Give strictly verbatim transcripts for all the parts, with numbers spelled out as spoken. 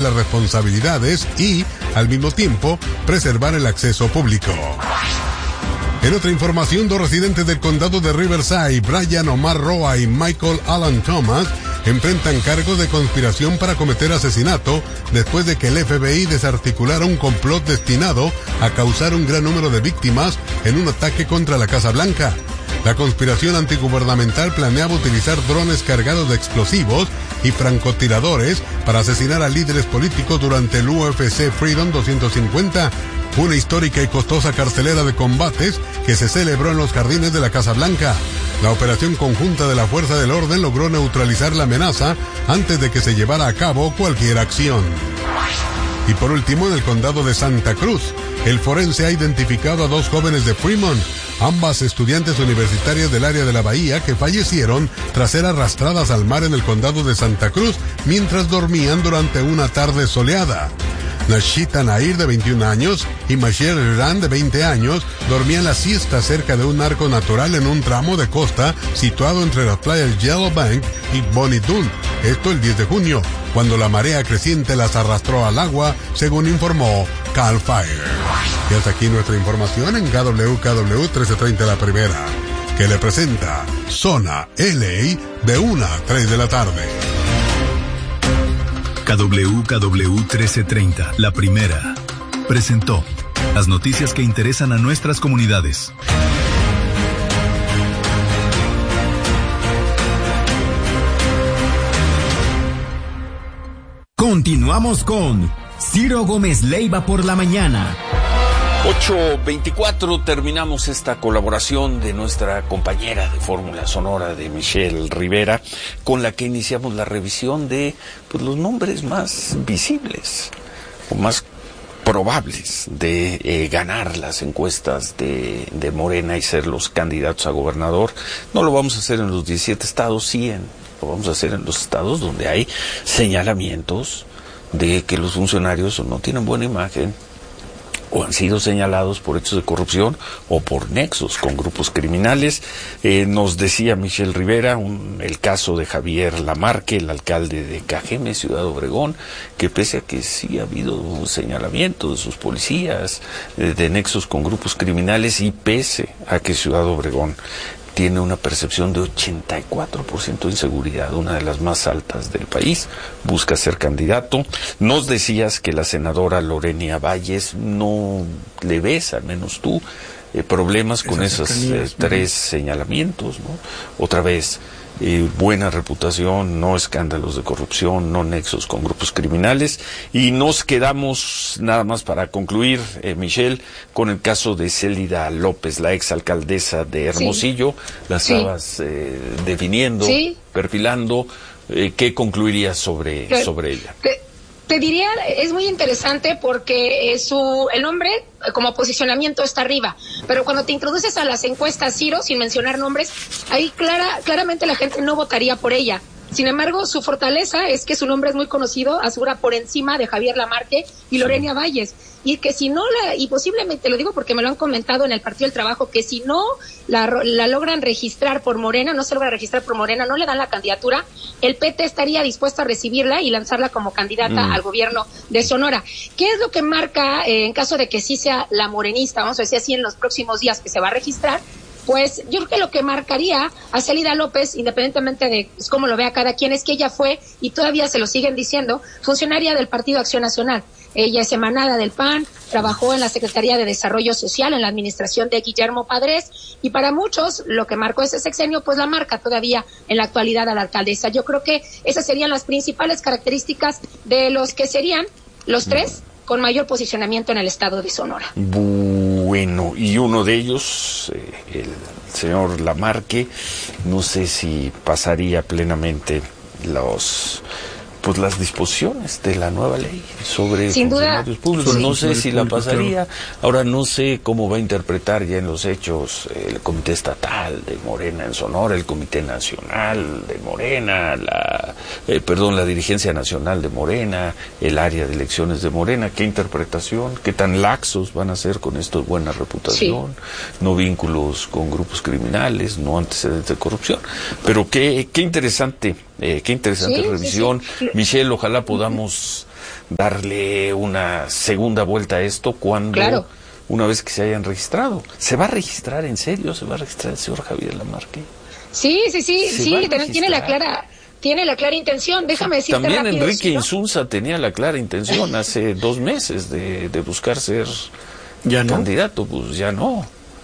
las responsabilidades y, al mismo tiempo, preservar el acceso público. En otra información, dos residentes del condado de Riverside, Brian Omar Roa y Michael Alan Thomas, enfrentan cargos de conspiración para cometer asesinato después de que el F B I desarticulara un complot destinado a causar un gran número de víctimas en un ataque contra la Casa Blanca. La conspiración antigubernamental planeaba utilizar drones cargados de explosivos y francotiradores para asesinar a líderes políticos durante el U F C Freedom doscientos cincuenta, una histórica y costosa cartelera de combates que se celebró en los jardines de la Casa Blanca. La operación conjunta de la Fuerza del Orden logró neutralizar la amenaza antes de que se llevara a cabo cualquier acción. Y por último, en el condado de Santa Cruz, el forense ha identificado a dos jóvenes de Fremont, ambas estudiantes universitarias del área de la bahía, que fallecieron tras ser arrastradas al mar en el condado de Santa Cruz mientras dormían durante una tarde soleada. Nashita Nair, de veintiún años, y Michelle Rand, de veinte años, dormían la siesta cerca de un arco natural en un tramo de costa situado entre las playas Yellow Bank y Bonnie Doon. Esto el diez de junio, cuando la marea creciente las arrastró al agua, según informó Cal Fire. Y hasta aquí nuestra información en K W K W trece treinta La Primera, que le presenta Zona L A de una a tres de la tarde. K W K W trece treinta, La Primera, presentó las noticias que interesan a nuestras comunidades. Continuamos con Ciro Gómez Leiva por la mañana. ocho veinticuatro, terminamos esta colaboración de nuestra compañera de Fórmula Sonora, de Michelle Rivera, con la que iniciamos la revisión de pues, los nombres más visibles o más probables de eh, ganar las encuestas de, de Morena y ser los candidatos a gobernador. No lo vamos a hacer en los diecisiete estados, sí, en, lo vamos a hacer en los estados donde hay señalamientos de que los funcionarios no tienen buena imagen, o han sido señalados por hechos de corrupción o por nexos con grupos criminales. Eh, nos decía Michelle Rivera un, el caso de Javier Lamarque, el alcalde de Cajeme, Ciudad Obregón, que pese a que sí ha habido señalamientos de sus policías, eh, de nexos con grupos criminales, y pese a que Ciudad Obregón tiene una percepción de ochenta y cuatro por ciento de inseguridad, una de las más altas del país, busca ser candidato. Nos decías que la senadora Lorena Valles no le ves, al menos tú, eh, problemas con esos eh, tres señalamientos, ¿no? Otra vez, eh, buena reputación, no escándalos de corrupción, no nexos con grupos criminales. Y nos quedamos, nada más para concluir, eh, Michelle, con el caso de Célida López, la exalcaldesa de Hermosillo. Sí. La estabas sí. eh, definiendo, sí. perfilando. Eh, ¿Qué concluirías sobre, te, sobre ella? Te, te diría, es muy interesante porque eh, su el nombre como posicionamiento está arriba, pero cuando te introduces a las encuestas, Ciro, sin mencionar nombres, ahí clara, claramente la gente no votaría por ella. Sin embargo, su fortaleza es que su nombre es muy conocido, asegura por encima de Javier Lamarque y Lorena Valles, y que si no la, y posiblemente lo digo porque me lo han comentado en el Partido del Trabajo, que si no la, la logran registrar por Morena, no se logra registrar por Morena, no le dan la candidatura, el P T estaría dispuesto a recibirla y lanzarla como candidata mm. al gobierno de Sonora. ¿Qué es lo que marca, eh, en caso de que sí sea la morenista, vamos a decir así, en los próximos días que se va a registrar? Pues yo creo que lo que marcaría a Célida López, independientemente de pues, cómo lo vea cada quien, es que ella fue, y todavía se lo siguen diciendo, funcionaria del Partido Acción Nacional. Ella es emanada del P A N, trabajó en la Secretaría de Desarrollo Social, en la administración de Guillermo Padres, y para muchos lo que marcó ese sexenio, pues la marca todavía en la actualidad a la alcaldesa. Yo creo que esas serían las principales características de los que serían los tres con mayor posicionamiento en el estado de Sonora. Bueno, y uno de ellos, eh, el señor Lamarque, no sé si pasaría plenamente los pues las disposiciones de la nueva ley sobre Sin funcionarios duda, públicos. sí. No sé si la pasaría. Ahora no sé cómo va a interpretar ya en los hechos el Comité Estatal de Morena en Sonora, el Comité Nacional de Morena, la eh, perdón, la Dirigencia Nacional de Morena, el área de elecciones de Morena. ¿Qué interpretación? ¿Qué tan laxos van a ser con esto? Buena reputación, sí. no vínculos con grupos criminales, no antecedentes de corrupción. Pero qué, qué interesante, eh, qué interesante sí, revisión. Sí, sí. Michelle, ojalá podamos darle una segunda vuelta a esto cuando, claro, una vez que se hayan registrado. ¿Se va a registrar en serio? ¿Se va a registrar el señor Javier Lamarque? Sí, sí, sí, sí, tiene la clara... Tiene la clara intención, déjame decirte También rápido, Enrique ¿no? Insunza tenía la clara intención hace dos meses de, de buscar ser ¿Ya no? candidato, pues ya no.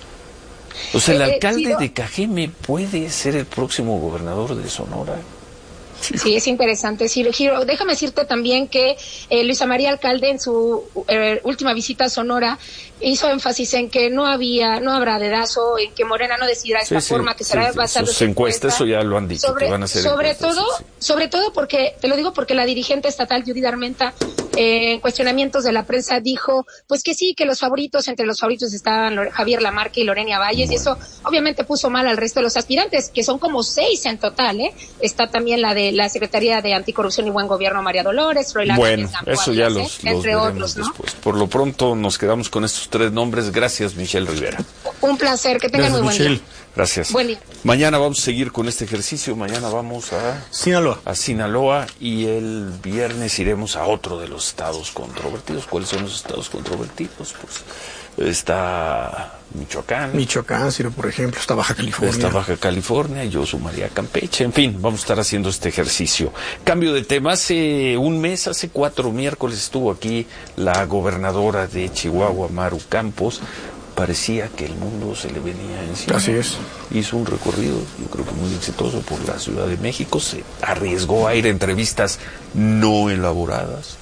O sea, el Eh, alcalde sí, no. de Cajeme puede ser el próximo gobernador de Sonora. Sí, es interesante, Ciro. Giro, déjame decirte también que eh, Luisa María Alcalde en su eh, última visita a Sonora hizo énfasis en que no había, no habrá dedazo, en que Morena no decidirá de Sí, esta sí, forma, que sí, será sí, basado sus en encuestas, eso ya lo han dicho, sobre, que van a hacer sobre encuestas, todo, sí, sí. sobre todo porque, te lo digo porque la dirigente estatal Judith Armenta, eh, en cuestionamientos de la prensa, dijo, pues que sí, que los favoritos, entre los favoritos estaban Lore- Javier Lamarque y Lorena Valles, bueno. Y eso obviamente puso mal al resto de los aspirantes, que son como seis en total, ¿eh? Está también la de la Secretaría de Anticorrupción y Buen Gobierno, María Dolores, Froilán Bueno, Gamboa, eso ya ¿eh? los, los entre veremos otros, ¿no? después. Por lo pronto nos quedamos con estos tres nombres. Gracias, Michelle Rivera. Un placer, que tengan Gracias, muy buen Michelle. día. Gracias. Buen día. Mañana vamos a seguir con este ejercicio. Mañana vamos a Sinaloa. a Sinaloa y el viernes iremos a otro de los estados controvertidos. ¿Cuáles son los estados controvertidos? Pues está Michoacán. Michoacán, Ciro, por ejemplo, está Baja California. Está Baja California, yo sumaría Campeche. En fin, vamos a estar haciendo este ejercicio. Cambio de tema. Hace un mes, hace cuatro miércoles estuvo aquí la gobernadora de Chihuahua, Maru Campos. Parecía que el mundo se le venía encima. Así es. Hizo un recorrido, yo creo que muy exitoso, por la Ciudad de México. Se arriesgó a ir a entrevistas no elaboradas.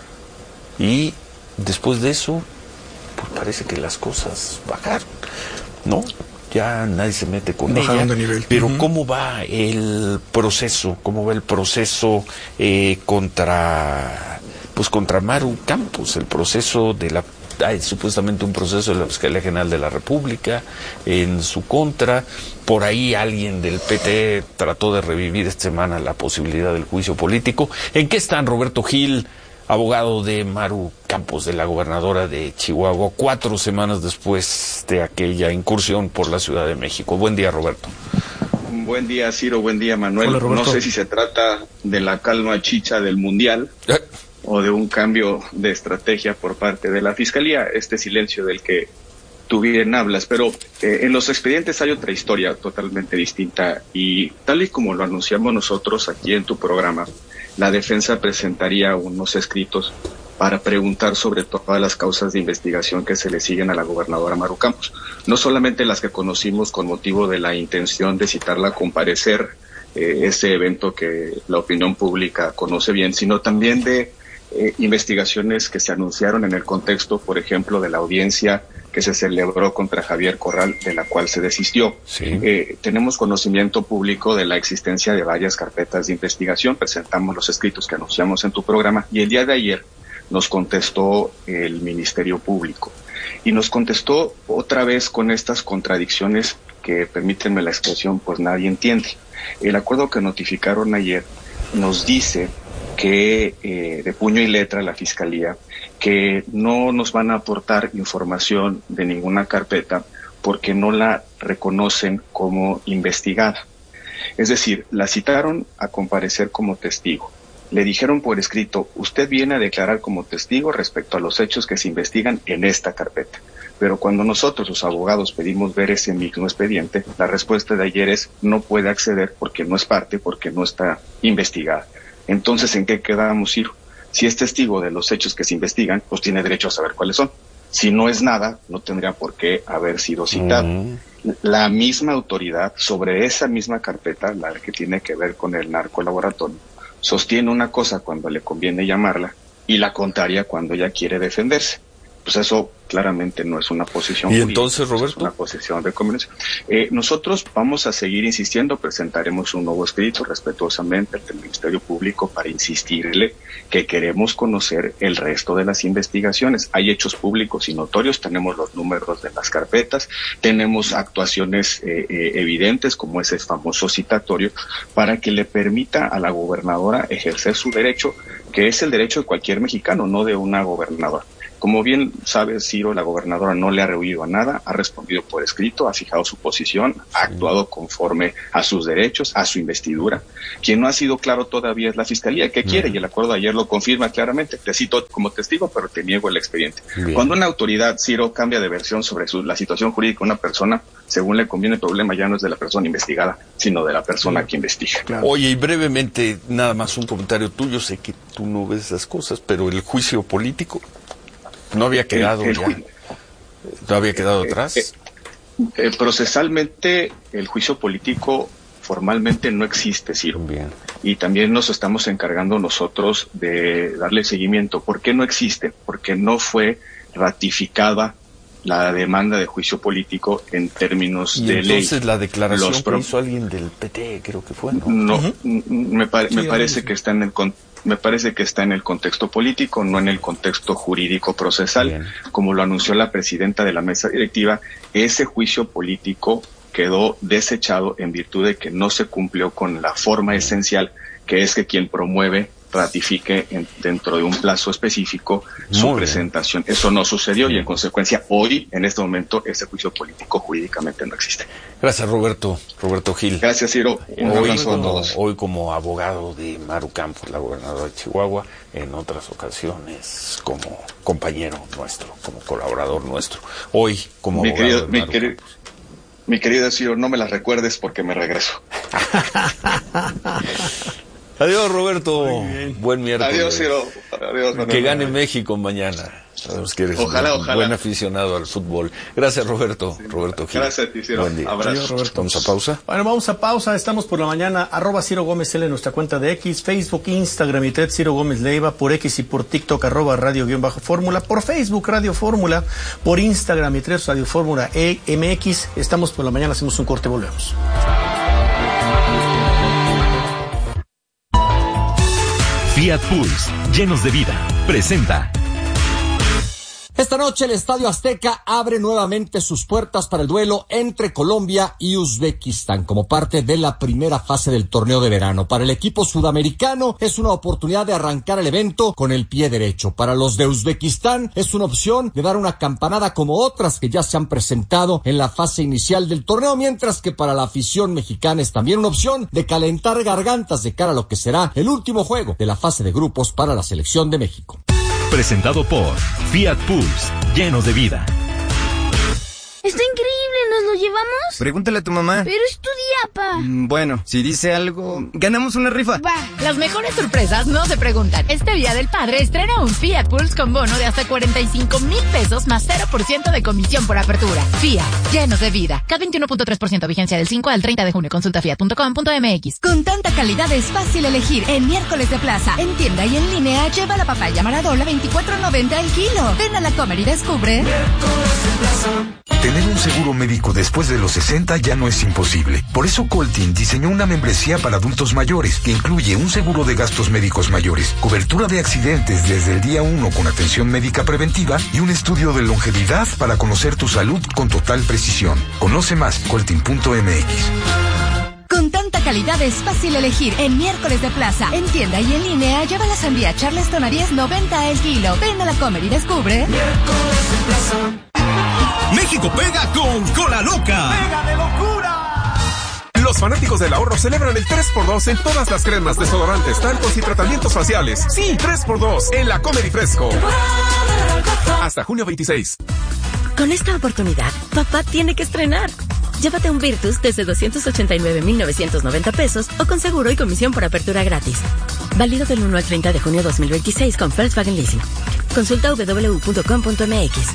Y después de eso, pues parece que las cosas bajaron, ¿no? Ya nadie se mete con Bajaron ella. de nivel. Pero Uh-huh. ¿cómo va el proceso? ¿Cómo va el proceso eh, contra, pues contra Maru Campos? El proceso de la hay supuestamente un proceso de la Fiscalía General de la República en su contra. Por ahí alguien del P T trató de revivir esta semana la posibilidad del juicio político. ¿En qué están, Roberto Gil, abogado de Maru Campos, de la gobernadora de Chihuahua, cuatro semanas después de aquella incursión por la Ciudad de México? Buen día, Roberto. Buen día, Ciro. Buen día, Manuel. Hola, Roberto. No sé si se trata de la calma chicha del Mundial Eh. o de un cambio de estrategia por parte de la Fiscalía, este silencio del que tú bien hablas, pero eh, en los expedientes hay otra historia totalmente distinta y tal y como lo anunciamos nosotros aquí en tu programa, la defensa presentaría unos escritos para preguntar sobre todas las causas de investigación que se le siguen a la gobernadora Maru Campos, no solamente las que conocimos con motivo de la intención de citarla a comparecer, eh, ese evento que la opinión pública conoce bien, sino también de Eh, investigaciones que se anunciaron en el contexto, por ejemplo, de la audiencia que se celebró contra Javier Corral, de la cual se desistió. Sí. Eh, tenemos conocimiento público de la existencia de varias carpetas de investigación, presentamos los escritos que anunciamos en tu programa y el día de ayer nos contestó el Ministerio Público y nos contestó otra vez con estas contradicciones que, permítanme la expresión, pues nadie entiende. El acuerdo que notificaron ayer nos dice que eh, de puño y letra la Fiscalía, que no nos van a aportar información de ninguna carpeta porque no la reconocen como investigada. Es decir, la citaron a comparecer como testigo. Le dijeron por escrito, usted viene a declarar como testigo respecto a los hechos que se investigan en esta carpeta. Pero cuando nosotros, los abogados, pedimos ver ese mismo expediente, la respuesta de ayer es, no puede acceder porque no es parte, porque no está investigada. Entonces, ¿en qué quedamos, Ciro? Si es testigo de los hechos que se investigan, pues tiene derecho a saber cuáles son. Si no es nada, no tendría por qué haber sido citado. Uh-huh. La misma autoridad sobre esa misma carpeta, la que tiene que ver con el narcolaboratorio, sostiene una cosa cuando le conviene llamarla y la contraria cuando ella quiere defenderse. Pues eso claramente no es una posición. ¿Y entonces, Roberto? Es una posición de conveniencia. Eh, nosotros vamos a seguir insistiendo, presentaremos un nuevo escrito respetuosamente ante el Ministerio Público para insistirle que queremos conocer el resto de las investigaciones. Hay hechos públicos y notorios, tenemos los números de las carpetas, tenemos actuaciones eh, eh, evidentes como ese famoso citatorio para que le permita a la gobernadora ejercer su derecho, que es el derecho de cualquier mexicano, no de una gobernadora, Como bien sabe Ciro, la gobernadora no le ha rehuido a nada, ha respondido por escrito, ha fijado su posición, ha actuado conforme a sus derechos, a su investidura. Quien no ha sido claro todavía es la Fiscalía, que quiere, y el acuerdo de ayer lo confirma claramente. Te cito como testigo, pero te niego el expediente. Bien. Cuando una autoridad, Ciro, cambia de versión sobre su, la situación jurídica de una persona, según le conviene, el problema ya no es de la persona investigada, sino de la persona que investiga. Claro. Oye, y brevemente, nada más un comentario tuyo, sé que tú no ves esas cosas, pero el juicio político no había quedado el, el, ya, no había quedado eh, atrás. Eh, eh, procesalmente, el juicio político formalmente no existe, Ciro. Bien. Y también nos estamos encargando nosotros de darle seguimiento. ¿Por qué no existe? Porque no fue ratificada la demanda de juicio político en términos y de ley. Entonces la declaración Los pro... que hizo alguien del P T, creo que fue, ¿no? No, uh-huh. me, pare, sí, me parece que está en el con... me parece que está en el contexto político, no en el contexto jurídico procesal. Bien. Como lo anunció la presidenta de la mesa directiva, ese juicio político quedó desechado en virtud de que no se cumplió con la forma Bien. esencial, que es que quien promueve ratifique en, dentro de un plazo específico su Muy presentación. Bien. Eso no sucedió y en consecuencia hoy, en este momento, ese juicio político jurídicamente no existe. Gracias, Roberto. Roberto Gil. Gracias, Ciro. Un hoy, abrazo como, a todos. Hoy como abogado de Maru Campos, la gobernadora de Chihuahua, en otras ocasiones como compañero nuestro, como colaborador nuestro. Hoy como mi abogado querido, de mi Maru querido, Campos. Mi querido Ciro, no me las recuerdes porque me regreso. Adiós, Roberto. Buen miércoles. Adiós, Ciro. Adiós, que Manuel. Gane México mañana. Sabemos que eres ojalá, un ojalá. buen aficionado al fútbol. Gracias, Roberto. Sí, Roberto Gil. Gracias a ti, Ciro. Buen día. Adiós, Roberto. Vamos a pausa. Bueno, vamos a pausa. Estamos por la mañana. Arroba Ciro Gómez L en nuestra cuenta de X, Facebook, Instagram y Ted Ciro Gómez Leiva. Por X y por TikTok, arroba Radio guión bajo Fórmula. Por Facebook, Radio Fórmula. Por Instagram y Ted Radio Fórmula E M X. Estamos por la mañana. Hacemos un corte. Volvemos. Fiat Pulse, llenos de vida, presenta. Esta noche el Estadio Azteca abre nuevamente sus puertas para el duelo entre Colombia y Uzbekistán como parte de la primera fase del torneo de verano. Para el equipo sudamericano es una oportunidad de arrancar el evento con el pie derecho. Para los de Uzbekistán es una opción de dar una campanada como otras que ya se han presentado en la fase inicial del torneo, mientras que para la afición mexicana es también una opción de calentar gargantas de cara a lo que será el último juego de la fase de grupos para la selección de México. Presentado por Fiat Pulse, llenos de vida. Está increíble, ¿nos lo llevamos? Pregúntale a tu mamá. Pero es tu día, pa. Mm, bueno, si dice algo, ganamos una rifa. Va. Las mejores sorpresas no se preguntan. Este Día del Padre estrena un Fiat Pulse con bono de hasta cuarenta y cinco mil pesos más cero por ciento de comisión por apertura. Fiat, llenos de vida. C A T veintiuno punto tres por ciento vigencia del cinco al treinta de junio. Consulta fiat punto com punto m x. Con tanta calidad es fácil elegir. En Miércoles de Plaza, en tienda y en línea, lleva la papaya Maradona veinticuatro noventa el kilo. Ven a la Comer y descubre. Miércoles de Plaza. Tener un seguro médico después de los sesenta ya no es imposible. Por eso Coltin diseñó una membresía para adultos mayores que incluye un seguro de gastos médicos mayores, cobertura de accidentes desde el día uno con atención médica preventiva y un estudio de longevidad para conocer tu salud con total precisión. Conoce más, coltin punto m x. Con tanta calidad es fácil elegir. En Miércoles de Plaza, en tienda y en línea, lleva la sandía Charleston a diez noventa el kilo. Ven a la Comer y descubre. Miércoles de Plaza. México pega con Cola Loca. ¡Pega de locura! Los fanáticos del ahorro celebran el tres por dos en todas las cremas, desodorantes, talcos y tratamientos faciales. Sí, tres por dos en la Comer y Fresco. Hasta junio veintiséis. Con esta oportunidad, papá tiene que estrenar. Llévate un Virtus desde doscientos ochenta y nueve mil novecientos noventa pesos o con seguro y comisión por apertura gratis. Válido del uno al treinta de junio dos mil veintiséis con Volkswagen Leasing. Consulta doble u doble u doble u punto com punto m x.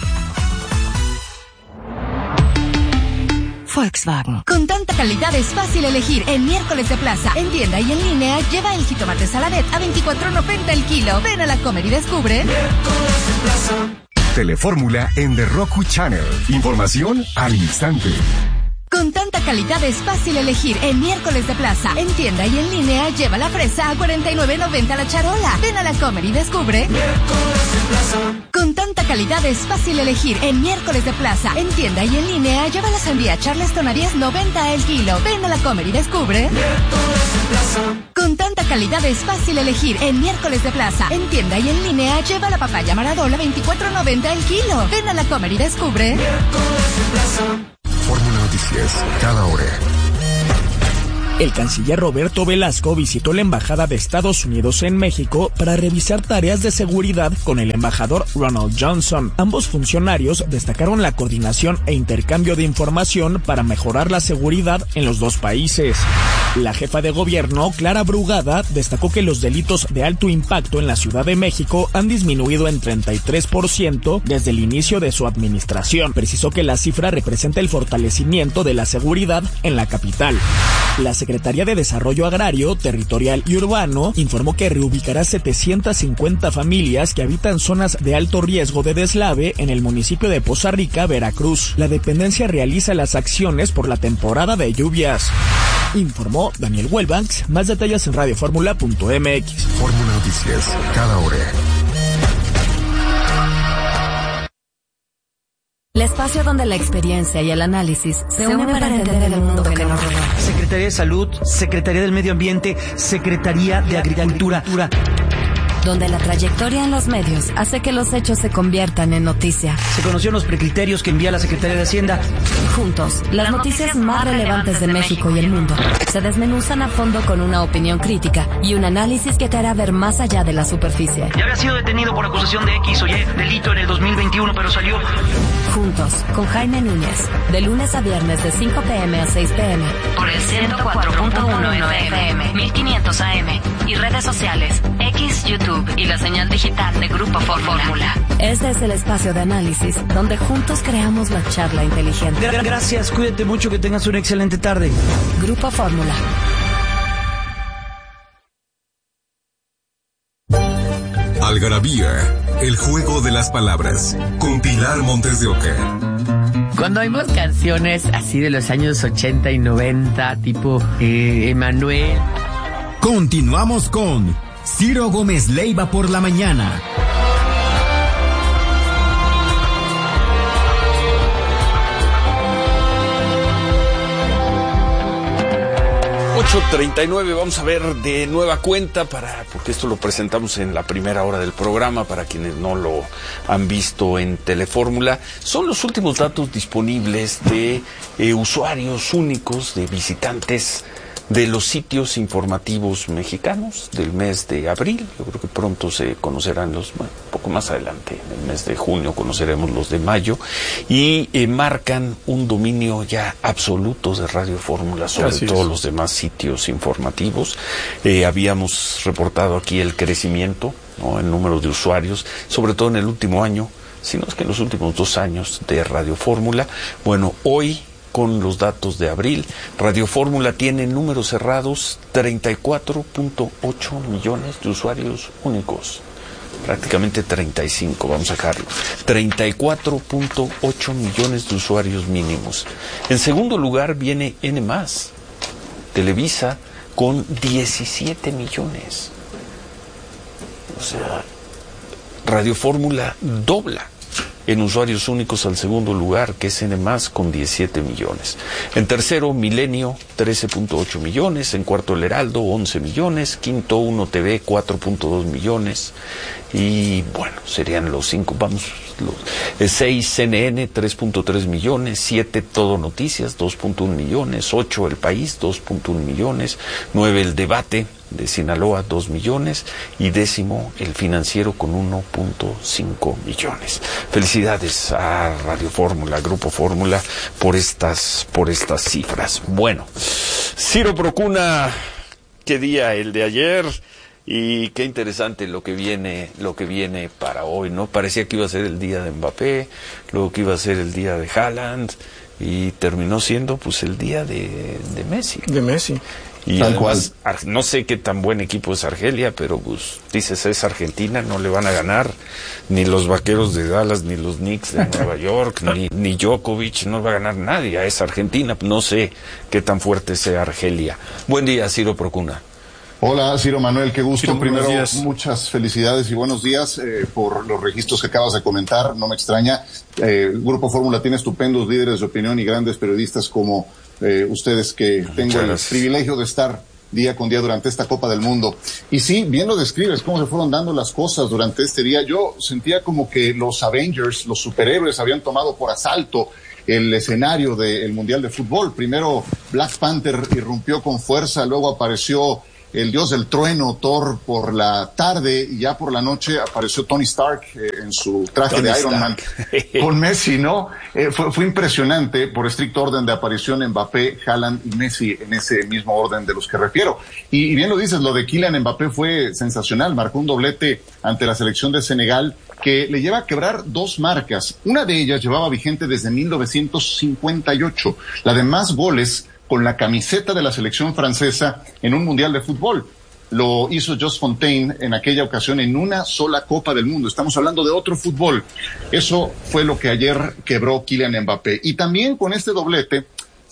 Volkswagen. Con tanta calidad es fácil elegir. En Miércoles de Plaza, en tienda y en línea, lleva el jitomate Saladet a veinticuatro noventa el kilo. Ven a la Comer y descubre. Miércoles de Plaza. Telefórmula en The Roku Channel. Información al instante. Con tanta calidad es fácil elegir. En Miércoles de Plaza, en tienda y en línea, lleva la fresa a cuarenta y nueve noventa la charola. Ven a la Comer y descubre. Miércoles de Con tanta calidad es fácil elegir. En miércoles de plaza, en tienda y en línea, lleva la sandía Charleston a diez noventa el kilo. Ven a la Comer y descubre. Con tanta calidad es fácil elegir. En miércoles de plaza, en tienda y en línea, lleva la papaya Maradona veinticuatro noventa el kilo. Ven a la Comer y descubre. Fórmula Noticias, cada hora. El canciller Roberto Velasco visitó la Embajada de Estados Unidos en México para revisar tareas de seguridad con el embajador Ronald Johnson. Ambos funcionarios destacaron la coordinación e intercambio de información para mejorar la seguridad en los dos países. La jefa de gobierno, Clara Brugada, destacó que los delitos de alto impacto en la Ciudad de México han disminuido en treinta y tres por ciento desde el inicio de su administración. Precisó que la cifra representa el fortalecimiento de la seguridad en la capital. La Secretaría de Desarrollo Agrario, Territorial y Urbano informó que reubicará setecientas cincuenta familias que habitan zonas de alto riesgo de deslave en el municipio de Poza Rica, Veracruz. La dependencia realiza las acciones por la temporada de lluvias. Informó Daniel Huelbanks. Más detalles en radioformula punto m x. Fórmula Noticias, cada hora. El espacio donde la experiencia y el análisis se, se unen para entender el mundo que nos rodea. Secretaría de Salud, Secretaría del Medio Ambiente, Secretaría de Agricultura. Donde la trayectoria en los medios hace que los hechos se conviertan en noticia. Se conocieron los precriterios que envía la Secretaría de Hacienda. Juntos, las noticias más relevantes de México y el mundo se desmenuzan a fondo con una opinión crítica y un análisis que te hará ver más allá de la superficie. Ya había sido detenido por acusación de X o Y delito en el dos mil veintiuno, pero salió. Juntos, con Jaime Núñez, de lunes a viernes de cinco p m a seis p m por el ciento cuatro punto uno F M, mil quinientos A M y redes sociales, X, YouTube y la señal digital de Grupo Fórmula. Este es el espacio de análisis donde juntos creamos la charla inteligente. Gracias, cuídate mucho, que tengas una excelente tarde. Grupo Fórmula. Algarabía, el juego de las palabras, con Pilar Montes de Oca. Cuando oímos canciones así de los años ochenta y noventa, tipo eh, Emanuel. Continuamos con Ciro Gómez Leiva por la mañana. ocho treinta y nueve, vamos a ver de nueva cuenta, para porque esto lo presentamos en la primera hora del programa, para quienes no lo han visto en Telefórmula. Son los últimos datos disponibles de eh, usuarios únicos, de visitantes de los sitios informativos mexicanos del mes de abril. Yo creo que pronto se conocerán los, bueno, un poco más adelante, en el mes de junio conoceremos los de mayo, y eh, marcan un dominio ya absoluto de Radio Fórmula sobre Así todos es. los demás sitios informativos. Eh, habíamos reportado aquí el crecimiento, ¿no?, en número de usuarios, sobre todo en el último año, sino es que en los últimos dos años de Radio Fórmula. Bueno, hoy, con los datos de abril, Radio Fórmula tiene números cerrados treinta y cuatro punto ocho millones de usuarios únicos. Prácticamente treinta y cinco, vamos a dejarlo. treinta y cuatro punto ocho millones de usuarios mínimos. En segundo lugar viene N más, Televisa, con diecisiete millones. O sea, Radio Fórmula dobla en usuarios únicos al segundo lugar, que es N más, con diecisiete millones. En tercero, Milenio, trece punto ocho millones. En cuarto, El Heraldo, once millones. Quinto, Uno T V, cuatro punto dos millones. Y bueno, serían los cinco, vamos, los seis, C N N, tres punto tres millones. Siete, Todo Noticias, dos punto uno millones. Ocho, El País, dos punto uno millones. Nueve, El Debate de Sinaloa, dos millones, y décimo, El Financiero, con uno punto cinco millones. Felicidades a Radio Fórmula, Grupo Fórmula, por estas, por estas cifras. Bueno, Ciro Procuna, qué día el de ayer, y qué interesante lo que viene, lo que viene para hoy, ¿no? Parecía que iba a ser el día de Mbappé, luego que iba a ser el día de Haaland, y terminó siendo pues el día de, de Messi. De Messi. Y Tal además, cual. no sé qué tan buen equipo es Argelia, pero pues dices, es Argentina, no le van a ganar ni los Vaqueros de Dallas, ni los Knicks de Nueva York, ni, ni Djokovic, no va a ganar nadie, es Argentina, no sé qué tan fuerte sea Argelia. Buen día, Ciro Procuna. Hola, Ciro Manuel, qué gusto. Ciro, Primero, días. muchas felicidades y buenos días eh, por los registros que acabas de comentar. No me extraña. Eh, el Grupo Fórmula tiene estupendos líderes de opinión y grandes periodistas como eh, ustedes, que muchas tengo el gracias. privilegio de estar día con día durante esta Copa del Mundo. Y sí, bien lo describes, cómo se fueron dando las cosas durante este día. Yo sentía como que los Avengers, los superhéroes, habían tomado por asalto el escenario del Mundial de Fútbol. Primero Black Panther irrumpió con fuerza, luego apareció el dios del trueno, Thor, por la tarde, y ya por la noche apareció Tony Stark eh, en su traje Tony de Iron Stark. Man con Messi, ¿no? Eh, fue, fue impresionante, por estricto orden de aparición, Mbappé, Haaland y Messi en ese mismo orden de los que refiero. Y, y bien lo dices, lo de Kylian Mbappé fue sensacional, marcó un doblete ante la selección de Senegal que le lleva a quebrar dos marcas. Una de ellas llevaba vigente desde mil novecientos cincuenta y ocho, la de más goles con la camiseta de la selección francesa en un mundial de fútbol. Lo hizo Just Fontaine en aquella ocasión en una sola Copa del Mundo. Estamos hablando de otro fútbol. Eso fue lo que ayer quebró Kylian Mbappé. Y también con este doblete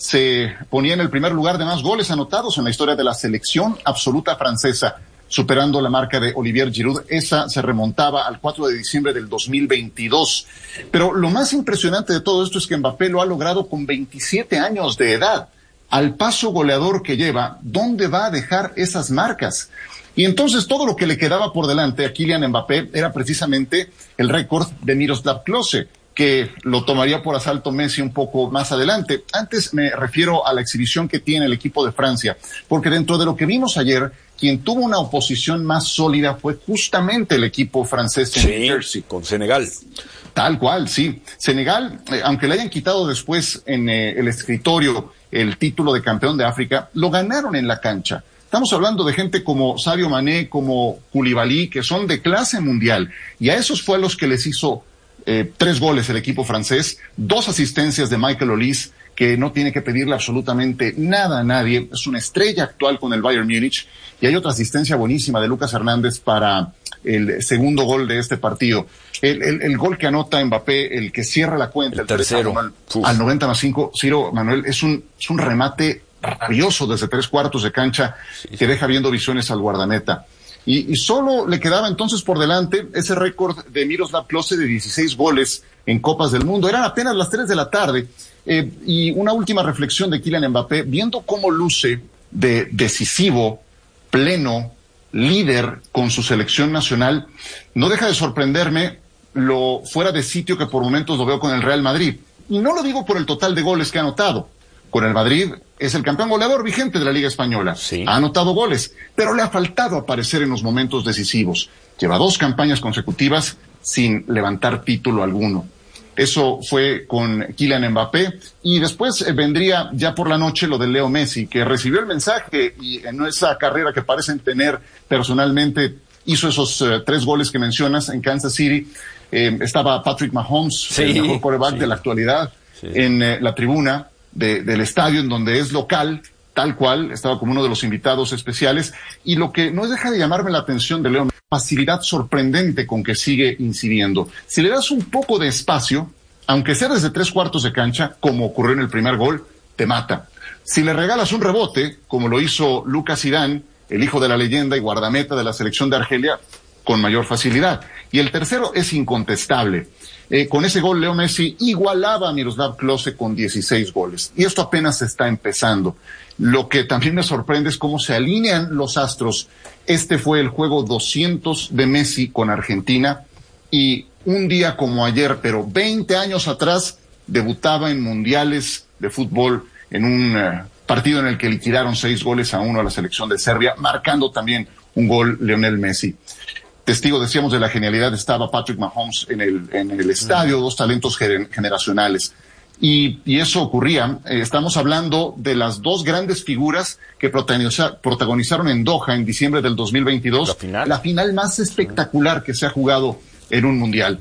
se ponía en el primer lugar de más goles anotados en la historia de la selección absoluta francesa, superando la marca de Olivier Giroud. Esa se remontaba al cuatro de diciembre del dos mil veintidós. Pero lo más impresionante de todo esto es que Mbappé lo ha logrado con veintisiete años de edad. Al paso goleador que lleva, ¿dónde va a dejar esas marcas? Y entonces todo lo que le quedaba por delante a Kylian Mbappé era precisamente el récord de Miroslav Klose, que lo tomaría por asalto Messi un poco más adelante. Antes me refiero a la exhibición que tiene el equipo de Francia, porque dentro de lo que vimos ayer, quien tuvo una oposición más sólida fue justamente el equipo francés en sí, New Jersey. Con Senegal. Tal cual, sí. Senegal, eh, aunque le hayan quitado después en eh, el escritorio el título de campeón de África, lo ganaron en la cancha. Estamos hablando de gente como Sadio Mané, como Koulibaly, que son de clase mundial. Y a esos fue a los que les hizo eh, tres goles el equipo francés, dos asistencias de Michael Olise, que no tiene que pedirle absolutamente nada a nadie. Es una estrella actual con el Bayern Múnich. Y hay otra asistencia buenísima de Lucas Hernández para el segundo gol de este partido. El, el, el gol que anota Mbappé, el que cierra la cuenta, el, el tercero, al, al noventa más cinco, Ciro Manuel, es un, es un remate rabioso desde tres cuartos de cancha, sí, sí. que deja viendo visiones al guardameta. Y, y solo le quedaba entonces por delante ese récord de Miroslav Klose de dieciséis goles en Copas del Mundo. Eran apenas las tres de la tarde. Eh, y una última reflexión de Kylian Mbappé, viendo cómo luce de decisivo, pleno, líder con su selección nacional, no deja de sorprenderme lo fuera de sitio que por momentos lo veo con el Real Madrid. Y no lo digo por el total de goles que ha anotado. Con el Madrid es el campeón goleador vigente de la Liga Española. Sí. Ha anotado goles, pero le ha faltado aparecer en los momentos decisivos. Lleva dos campañas consecutivas sin levantar título alguno. Eso fue con Kylian Mbappé, y después eh, vendría ya por la noche lo de Leo Messi, que recibió el mensaje y en esa carrera que parecen tener personalmente hizo esos eh, tres goles que mencionas en Kansas City. Eh, estaba Patrick Mahomes, sí, el mejor quarterback sí. de la actualidad, sí. en eh, la tribuna de, del estadio, en donde es local, tal cual, estaba como uno de los invitados especiales. Y lo que no deja de llamarme la atención de Leo, facilidad sorprendente con que sigue incidiendo. Si le das un poco de espacio, aunque sea desde tres cuartos de cancha, como ocurrió en el primer gol, te mata. Si le regalas un rebote, como lo hizo Lucas Zidane, el hijo de la leyenda y guardameta de la selección de Argelia, con mayor facilidad. Y el tercero es incontestable. Eh, con ese gol, Leo Messi igualaba a Miroslav Klose con dieciséis goles. Y esto apenas está empezando. Lo que también me sorprende es cómo se alinean los astros. Este fue el juego doscientos de Messi con Argentina, y un día como ayer, pero veinte años atrás, debutaba en mundiales de fútbol en un uh, partido en el que liquidaron seis goles a uno a la selección de Serbia, marcando también un gol Lionel Messi. Testigo, decíamos, de la genialidad estaba Patrick Mahomes en el, en el estadio, dos talentos gener- generacionales. Y, y eso ocurría. Eh, estamos hablando de las dos grandes figuras que protagoniza, protagonizaron en Doha en diciembre del dos mil veintidós. La final. La final más espectacular que se ha jugado en un mundial.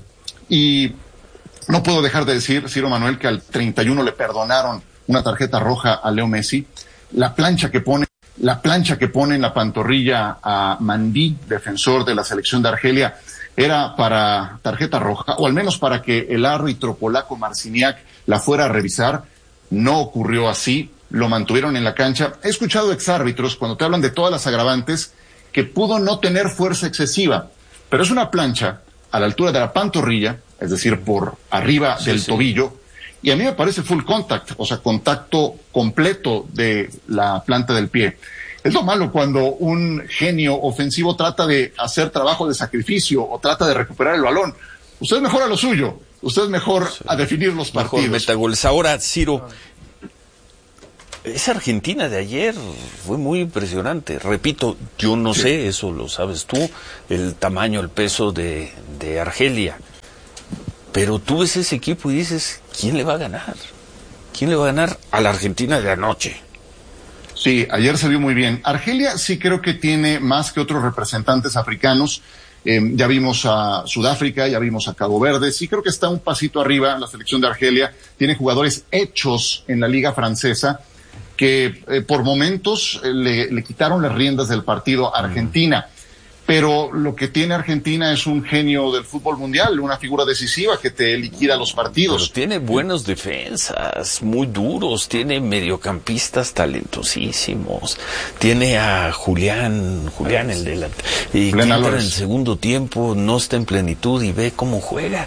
Y no puedo dejar de decir, Ciro Manuel, que al treinta y uno le perdonaron una tarjeta roja a Leo Messi. La plancha que pone, la plancha que pone en la pantorrilla a Mandí, defensor de la selección de Argelia, era para tarjeta roja, o al menos para que el árbitro polaco Marciniak la fuera a revisar. No ocurrió así, lo mantuvieron en la cancha. He escuchado exárbitros, cuando te hablan de todas las agravantes, que pudo no tener fuerza excesiva, pero es una plancha a la altura de la pantorrilla, es decir, por arriba sí, del sí. tobillo, y a mí me parece full contact, o sea, contacto completo de la planta del pie. Es lo malo cuando un genio ofensivo trata de hacer trabajo de sacrificio o trata de recuperar el balón. Usted es mejor a lo suyo, usted es mejor sí. a definir los mejor partidos. Metagoles. Ahora, Ciro, esa Argentina de ayer fue muy impresionante. Repito, yo no sí. sé, eso lo sabes tú, el tamaño, el peso de, de Argelia. Pero tú ves ese equipo y dices, ¿quién le va a ganar? ¿Quién le va a ganar a la Argentina de anoche? Sí, ayer se vio muy bien. Argelia sí creo que tiene más que otros representantes africanos. Eh, ya vimos a Sudáfrica, ya vimos a Cabo Verde. Sí creo que está un pasito arriba la selección de Argelia. Tiene jugadores hechos en la liga francesa que eh, por momentos eh, le, le quitaron las riendas del partido a Argentina. Mm. Pero lo que tiene Argentina es un genio del fútbol mundial, una figura decisiva que te liquida los partidos. Pero tiene buenos defensas, muy duros, tiene mediocampistas talentosísimos, tiene a Julián, Julián el de la... y que entra en el segundo tiempo, no está en plenitud y ve cómo juega.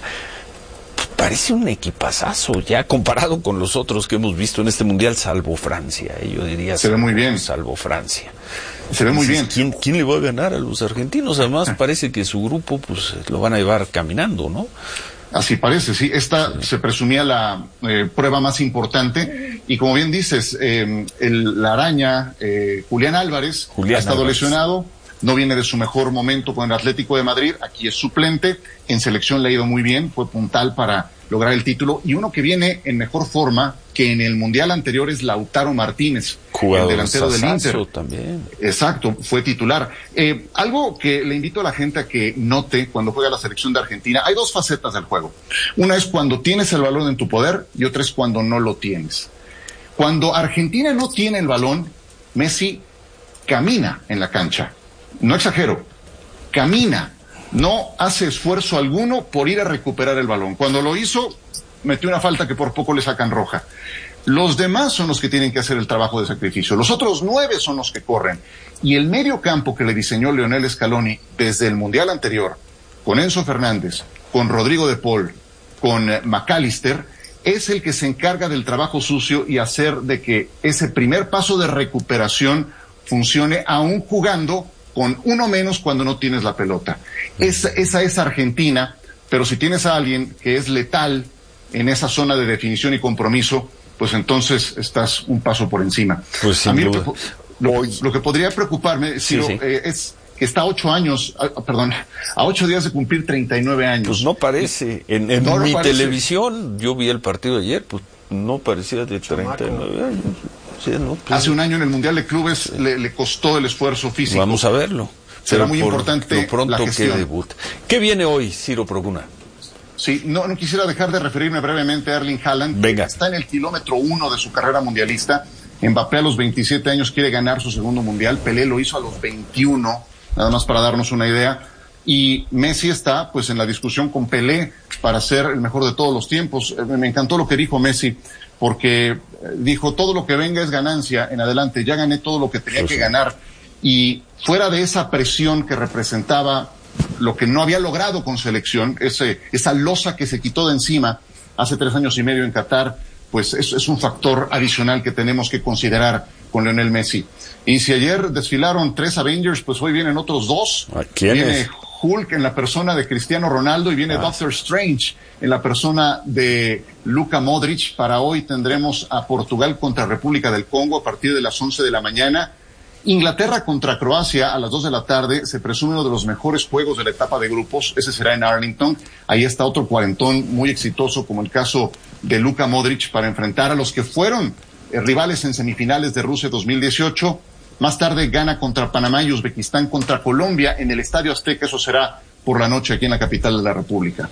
Parece un equipazazo ya comparado con los otros que hemos visto en este mundial, salvo Francia, yo diría. Se ve muy bien. Salvo Francia. Se ve muy bien. ¿Quién, ¿Quién le va a ganar a los argentinos? Además parece que su grupo pues lo van a llevar caminando, ¿no? Así parece, sí. Esta sí. se presumía la eh, prueba más importante y como bien dices, eh, el, la araña, eh, Julián Álvarez, Julián ha estado Álvarez. lesionado, no viene de su mejor momento con el Atlético de Madrid, aquí es suplente, en selección le ha ido muy bien, fue puntal para lograr el título, y uno que viene en mejor forma que en el Mundial anterior es Lautaro Martínez, jugador el delantero del Inter. También. Exacto, fue titular. Eh, algo que le invito a la gente a que note cuando juega la selección de Argentina, hay dos facetas del juego. Una es cuando tienes el balón en tu poder y otra es cuando no lo tienes. Cuando Argentina no tiene el balón, Messi camina en la cancha. No exagero, camina. No hace esfuerzo alguno por ir a recuperar el balón. Cuando lo hizo, metió una falta que por poco le sacan roja. Los demás son los que tienen que hacer el trabajo de sacrificio. Los otros nueve son los que corren. Y el medio campo que le diseñó Lionel Scaloni desde el Mundial anterior, con Enzo Fernández, con Rodrigo de Paul, con McAllister, es el que se encarga del trabajo sucio y hacer de que ese primer paso de recuperación funcione aún jugando con uno menos cuando no tienes la pelota. Esa, esa es Argentina, pero si tienes a alguien que es letal en esa zona de definición y compromiso, pues entonces estás un paso por encima. Pues sin a mí duda. Lo, lo, lo que podría preocuparme, Ciro, sí, sí. Eh, es que está a ocho años, ah, perdón, a ocho días de cumplir treinta y nueve años. Pues no parece. En, en no mi parece. televisión, yo vi el partido ayer, pues no parecía de treinta y nueve años. Sí, no, pues, hace un año en el Mundial de Clubes sí. le, le costó el esfuerzo físico. Vamos a verlo. Será muy importante lo pronto la gestión. Que debuta. ¿Qué viene hoy, Ciro Procuna? Sí, no, no quisiera dejar de referirme brevemente a Erling Haaland. Venga. Está en el kilómetro uno de su carrera mundialista. Mbappé a los veintisiete años quiere ganar su segundo mundial. Pelé lo hizo a los veintiuno, nada más para darnos una idea. Y Messi está pues en la discusión con Pelé para ser el mejor de todos los tiempos. Me encantó lo que dijo Messi, porque dijo todo lo que venga es ganancia en adelante. Ya gané todo lo que tenía pues que sí. ganar. Y fuera de esa presión que representaba lo que no había logrado con selección, ese, esa losa que se quitó de encima hace tres años y medio en Qatar, pues es, es un factor adicional que tenemos que considerar con Lionel Messi. Y si ayer desfilaron tres Avengers, pues hoy vienen otros dos. ¿Quién viene es? Hulk en la persona de Cristiano Ronaldo y viene ah. Doctor Strange en la persona de Luka Modric. Para hoy tendremos a Portugal contra República del Congo a partir de las once de la mañana. Inglaterra contra Croacia a las dos de la tarde, se presume uno de los mejores juegos de la etapa de grupos, ese será en Arlington. Ahí está otro cuarentón muy exitoso como el caso de Luka Modric para enfrentar a los que fueron eh, rivales en semifinales de Rusia dos mil dieciocho. Más tarde Ghana contra Panamá y Uzbekistán contra Colombia en el Estadio Azteca, eso será por la noche aquí en la capital de la República.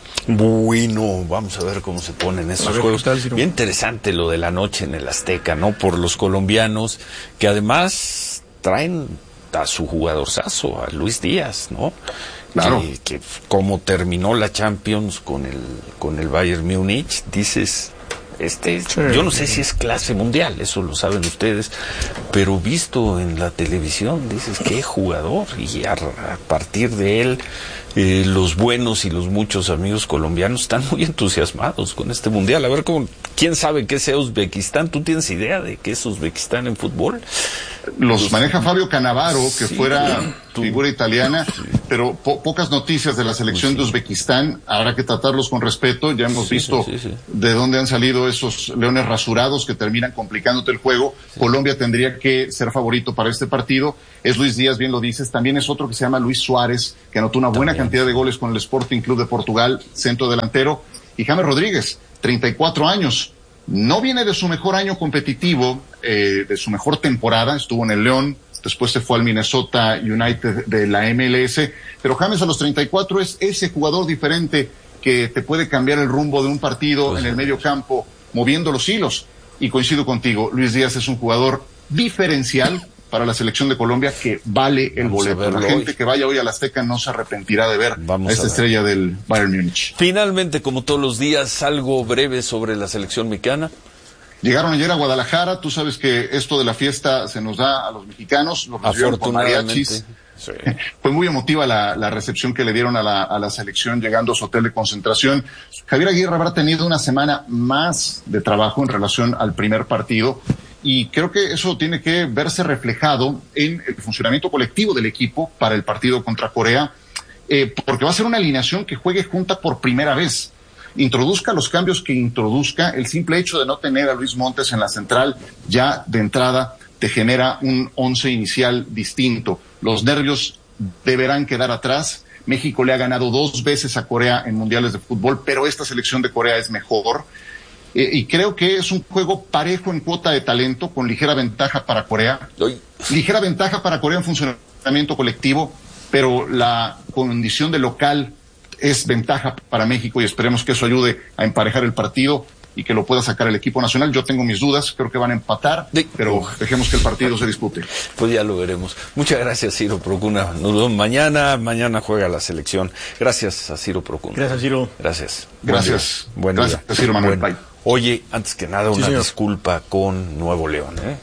Bueno, vamos a ver cómo se ponen esos juegos. Bien interesante lo de la noche en el Azteca, ¿no? Por los colombianos, que además traen a su jugadorzazo, a Luis Díaz, ¿no? Claro. Que, que como terminó la Champions con el con el Bayern Múnich, dices, Este, Sí. yo no sé si es clase mundial, eso lo saben ustedes, pero visto en la televisión, dices, qué jugador, y a, a partir de él, eh, los buenos y los muchos amigos colombianos están muy entusiasmados con este mundial. A ver, cómo, ¿quién sabe qué sea Uzbekistán? ¿Tú tienes idea de qué es Uzbekistán en fútbol? Los Pues, maneja Fabio Cannavaro, que sí, fuera tú. figura italiana, sí. pero po pocas noticias de la selección pues sí. de Uzbekistán. Habrá que tratarlos con respeto. Ya hemos sí, visto sí, sí, sí. de dónde han salido esos leones rasurados que terminan complicándote el juego. Sí. Colombia tendría que ser favorito para este partido. Es Luis Díaz, bien lo dices. También es otro que se llama Luis Suárez, que anotó una buena También. cantidad de goles con el Sporting Club de Portugal, centro delantero. Y James Rodríguez, treinta y cuatro años. No viene de su mejor año competitivo, eh, de su mejor temporada, estuvo en el León, después se fue al Minnesota United de la M L S, pero James a los treinta y cuatro es ese jugador diferente que te puede cambiar el rumbo de un partido pues en el medio campo, moviendo los hilos, y coincido contigo, Luis Díaz es un jugador diferencial para la selección de Colombia que vale el Vamos boleto. La gente hoy. que vaya hoy al Azteca no se arrepentirá de ver Vamos a esta a ver. estrella del Bayern Múnich. Finalmente, como todos los días, algo breve sobre la selección mexicana. Llegaron ayer a Guadalajara, tú sabes que esto de la fiesta se nos da a los mexicanos, los recibieron con mariachis. Sí. Fue muy emotiva la, la recepción que le dieron a la, a la selección llegando a su hotel de concentración. Javier Aguirre habrá tenido una semana más de trabajo en relación al primer partido. Y creo que eso tiene que verse reflejado en el funcionamiento colectivo del equipo para el partido contra Corea, eh, porque va a ser una alineación que juegue junta por primera vez. Introduzca los cambios que introduzca, el simple hecho de no tener a Luis Montes en la central ya de entrada te genera un once inicial distinto. Los nervios deberán quedar atrás. México le ha ganado dos veces a Corea en mundiales de fútbol, pero esta selección de Corea es mejor. Eh, y creo que es un juego parejo en cuota de talento, con ligera ventaja para Corea. Uy. Ligera ventaja para Corea en funcionamiento colectivo, pero la condición de local es ventaja para México y esperemos que eso ayude a emparejar el partido y que lo pueda sacar el equipo nacional. Yo tengo mis dudas, creo que van a empatar, sí. pero dejemos que el partido se dispute. Pues ya lo veremos. Muchas gracias, Ciro Procuna. Nos vemos mañana, mañana juega la selección. Gracias a Ciro Procuna. Gracias, Ciro. Gracias. Gracias. Buen día. Gracias, Ciro Manuel. Bueno. Oye, antes que nada, una sí, disculpa con Nuevo León, ¿eh?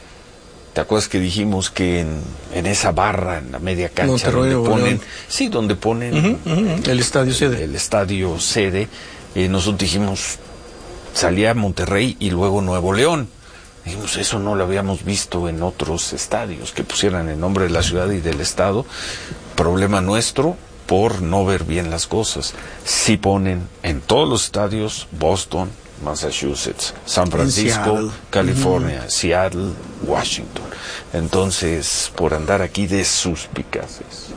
¿Te acuerdas que dijimos que en, en esa barra, en la media cancha, Monterrey, donde ponen, León. sí, donde ponen uh-huh, uh-huh. el estadio sede, el estadio sede, eh, nosotros dijimos, salía Monterrey y luego Nuevo León. Dijimos, eso no lo habíamos visto en otros estadios, que pusieran el nombre de la ciudad y del estado. Problema nuestro por no ver bien las cosas. Sí ponen en todos los estadios Boston, Massachusetts, San Francisco, California, uh-huh. Seattle, Washington. Entonces, por andar aquí de suspicaces,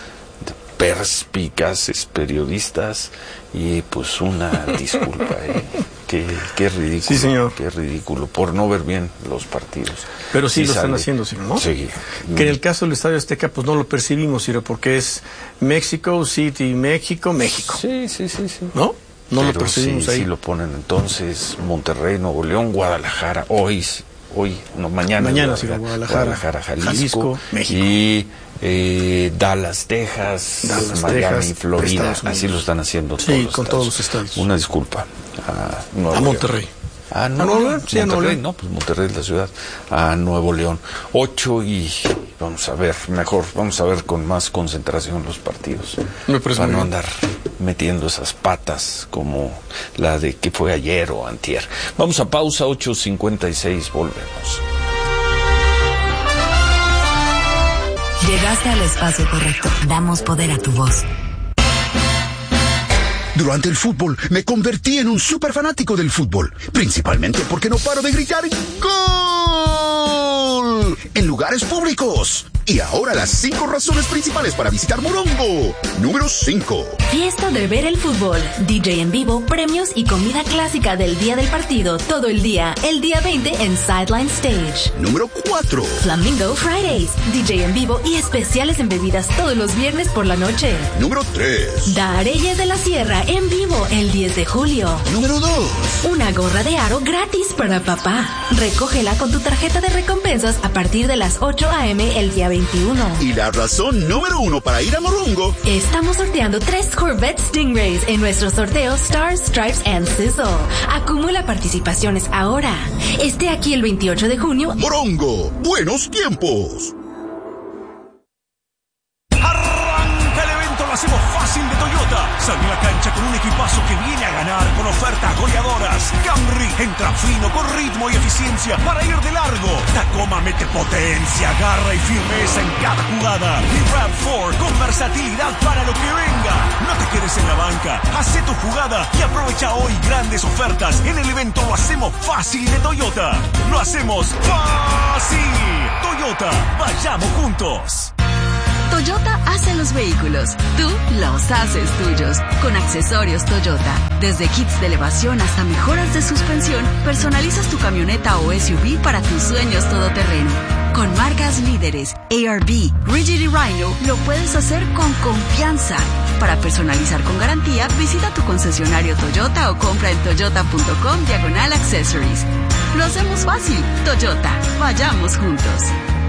de perspicaces periodistas, y pues una disculpa, ¿eh? Qué, qué ridículo, sí, señor. Qué ridículo, por no ver bien los partidos. Pero sí, sí lo sale. están haciendo, ¿sí, no? Sí. Que en el caso del Estadio Azteca, pues no lo percibimos, Ciro, porque es Mexico City, México, México. Sí, sí, sí, sí. ¿No? No Pero lo percibimos sí, ahí. sí lo ponen entonces, Monterrey, Nuevo León, Guadalajara, hoy, hoy, no, mañana. Mañana, sí, Guadalajara, Guadalajara, Jalisco, Jalisco, México. Y eh, Dallas, Texas, Dallas, Miami, Texas, Florida, así lo están haciendo todos sí, los con estados. todos los estadios. Una disculpa a Nuevo a León. Monterrey. Ah, no, ¿A Nuevo León? Sí, Monterrey, a Nuevo León. no, pues Monterrey es la ciudad. A Nuevo León. Ocho y vamos a ver, mejor, vamos a ver con más concentración los partidos. Me parece Para no bien. andar metiendo esas patas como la de que fue ayer o antier. Vamos a pausa, ocho cincuenta y seis, volvemos. Llegaste al espacio correcto. Damos poder a tu voz. Durante el fútbol me convertí en un súper fanático del fútbol, principalmente porque no paro de gritar ¡Gol! En lugares públicos. Y ahora las cinco razones principales para visitar Morongo. Número cinco. Fiesta de ver el fútbol, D J en vivo, premios y comida clásica del día del partido, todo el día, el día veinte en Sideline Stage. Número cuatro. Flamingo Fridays, D J en vivo y especiales en bebidas todos los viernes por la noche. Número tres. Dareyes de la Sierra en vivo el diez de julio. Número dos. Una gorra de aro gratis para papá. Recógela con tu tarjeta de recompensas a partir de las ocho a eme el día veinte veintiuno. Y la razón número uno para ir a Morongo. Estamos sorteando tres Corvette Stingrays en nuestro sorteo Stars, Stripes and Sizzle. Acumula participaciones ahora. Esté aquí el veintiocho de junio. Morongo, buenos tiempos. Arranca el evento, lo hacemos fácil de Toyota. Sal a la cancha con un equipazo que viene a ganar con ofertas goleadoras. Camry entra fino con ritmo y eficiencia para ir de largo. Tacoma mete potencia, garra y firmeza en cada jugada. Y RAV cuatro con versatilidad para lo que venga. No te quedes en la banca, hacé tu jugada y aprovecha hoy grandes ofertas en el evento Lo hacemos fácil de Toyota. Lo hacemos fácil. Toyota, vayamos juntos. Toyota hace los vehículos, tú los haces tuyos. Con accesorios Toyota, desde kits de elevación hasta mejoras de suspensión, personalizas tu camioneta o S U V para tus sueños todoterreno. Con marcas líderes, A R B, Rigid y Rhino, lo puedes hacer con confianza. Para personalizar con garantía, visita tu concesionario Toyota o compra en toyota.com diagonal accessories. Lo hacemos fácil. Toyota, vayamos juntos.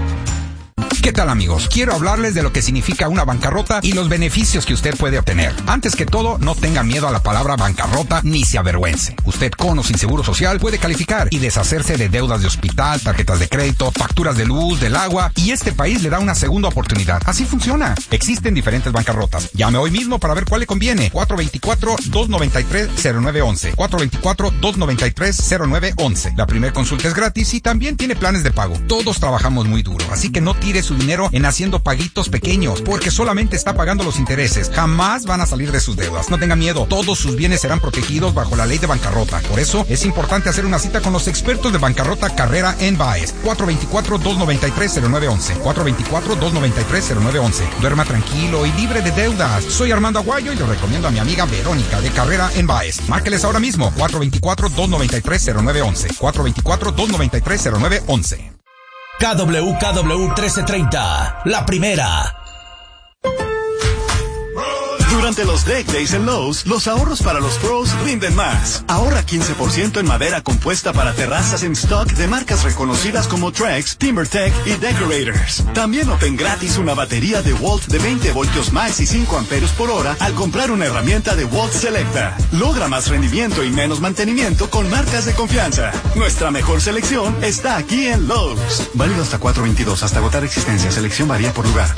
¿Qué tal, amigos? Quiero hablarles de lo que significa una bancarrota y los beneficios que usted puede obtener. Antes que todo, no tenga miedo a la palabra bancarrota ni se avergüence. Usted, con o sin seguro social, puede calificar y deshacerse de deudas de hospital, tarjetas de crédito, facturas de luz, del agua, y este país le da una segunda oportunidad. Así funciona. Existen diferentes bancarrotas. Llame hoy mismo para ver cuál le conviene. cuatro dos cuatro, dos nueve tres, cero nueve uno uno. cuatro dos cuatro, dos nueve tres, cero nueve uno uno. La primera consulta es gratis y también tiene planes de pago. Todos trabajamos muy duro, así que no tire su dinero en haciendo paguitos pequeños, porque solamente está pagando los intereses. Jamás van a salir de sus deudas. No tenga miedo, todos sus bienes serán protegidos bajo la ley de bancarrota. Por eso es importante hacer una cita con los expertos de bancarrota Carrera en Baez. cuatro dos cuatro, dos nueve tres, cero nueve uno uno. cuatro dos cuatro, dos nueve tres, cero nueve uno uno. Duerma tranquilo y libre de deudas. Soy Armando Aguayo y le recomiendo a mi amiga Verónica de Carrera en Baez. Márqueles ahora mismo. cuatro dos cuatro, dos nueve tres, cero nueve uno uno. cuatro dos cuatro, dos nueve tres, cero nueve uno uno. K W K W trece treinta, la primera. Durante los Deck Days en Lowe's, los ahorros para los pros rinden más. Ahorra quince por ciento en madera compuesta para terrazas en stock de marcas reconocidas como Trex, TimberTech y Decorators. También obtén gratis una batería de Walt de veinte voltios más y cinco amperios por hora al comprar una herramienta de Walt Selecta. Logra más rendimiento y menos mantenimiento con marcas de confianza. Nuestra mejor selección está aquí en Lowe's. Válido hasta cuatro veintidós, hasta agotar existencia. Selección varía por lugar.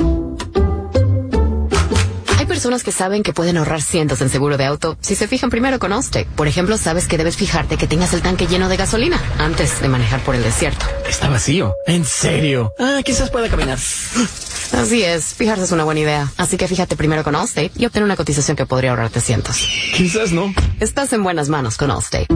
Hay personas que saben que pueden ahorrar cientos en seguro de auto si se fijan primero con Allstate. Por ejemplo, sabes que debes fijarte que tengas el tanque lleno de gasolina antes de manejar por el desierto. Está vacío. ¿En serio? Ah, quizás pueda caminar. Así es, fijarse es una buena idea. Así que fíjate primero con Allstate y obtén una cotización que podría ahorrarte cientos. Quizás no. Estás en buenas manos con Allstate.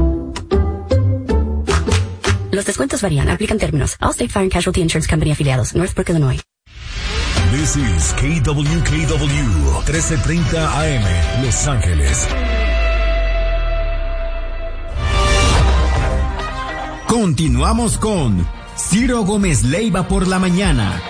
Los descuentos varían, aplican términos. Allstate Fire and Casualty Insurance Company afiliados, Northbrook, Illinois. This is K W K W trece treinta A M, Los Ángeles. Continuamos con Ciro Gómez Leiva por la mañana.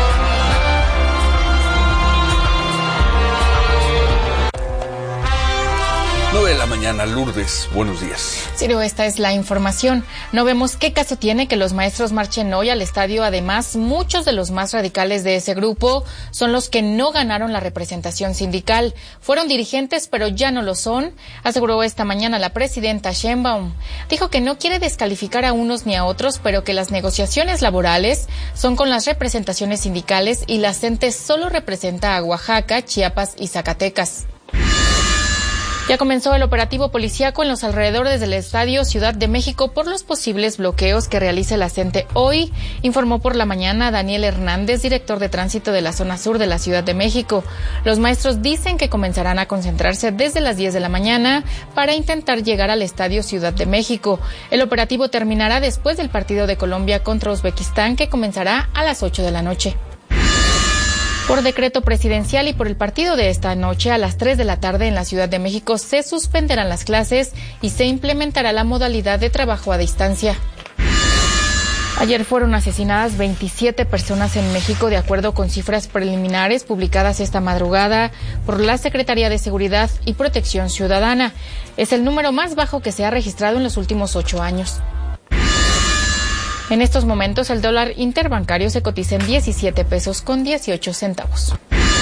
nueve de la mañana, Lourdes, buenos días. Ciro, esta es la información. No vemos qué caso tiene que los maestros marchen hoy al estadio. Además, muchos de los más radicales de ese grupo son los que no ganaron la representación sindical. Fueron dirigentes, pero ya no lo son, aseguró esta mañana la presidenta Sheinbaum. Dijo que no quiere descalificar a unos ni a otros, pero que las negociaciones laborales son con las representaciones sindicales y la CENTE solo representa a Oaxaca, Chiapas y Zacatecas. Ya comenzó el operativo policíaco en los alrededores del Estadio Ciudad de México por los posibles bloqueos que realice la CENTE hoy, informó por la mañana Daniel Hernández, director de tránsito de la zona sur de la Ciudad de México. Los maestros dicen que comenzarán a concentrarse desde las diez de la mañana para intentar llegar al Estadio Ciudad de México. El operativo terminará después del partido de Colombia contra Uzbekistán, que comenzará a las ocho de la noche. Por decreto presidencial y por el partido de esta noche, a las tres de la tarde en la Ciudad de México se suspenderán las clases y se implementará la modalidad de trabajo a distancia. Ayer fueron asesinadas veintisiete personas en México, de acuerdo con cifras preliminares publicadas esta madrugada por la Secretaría de Seguridad y Protección Ciudadana. Es el número más bajo que se ha registrado en los últimos ocho años. En estos momentos el dólar interbancario se cotiza en diecisiete pesos con dieciocho centavos.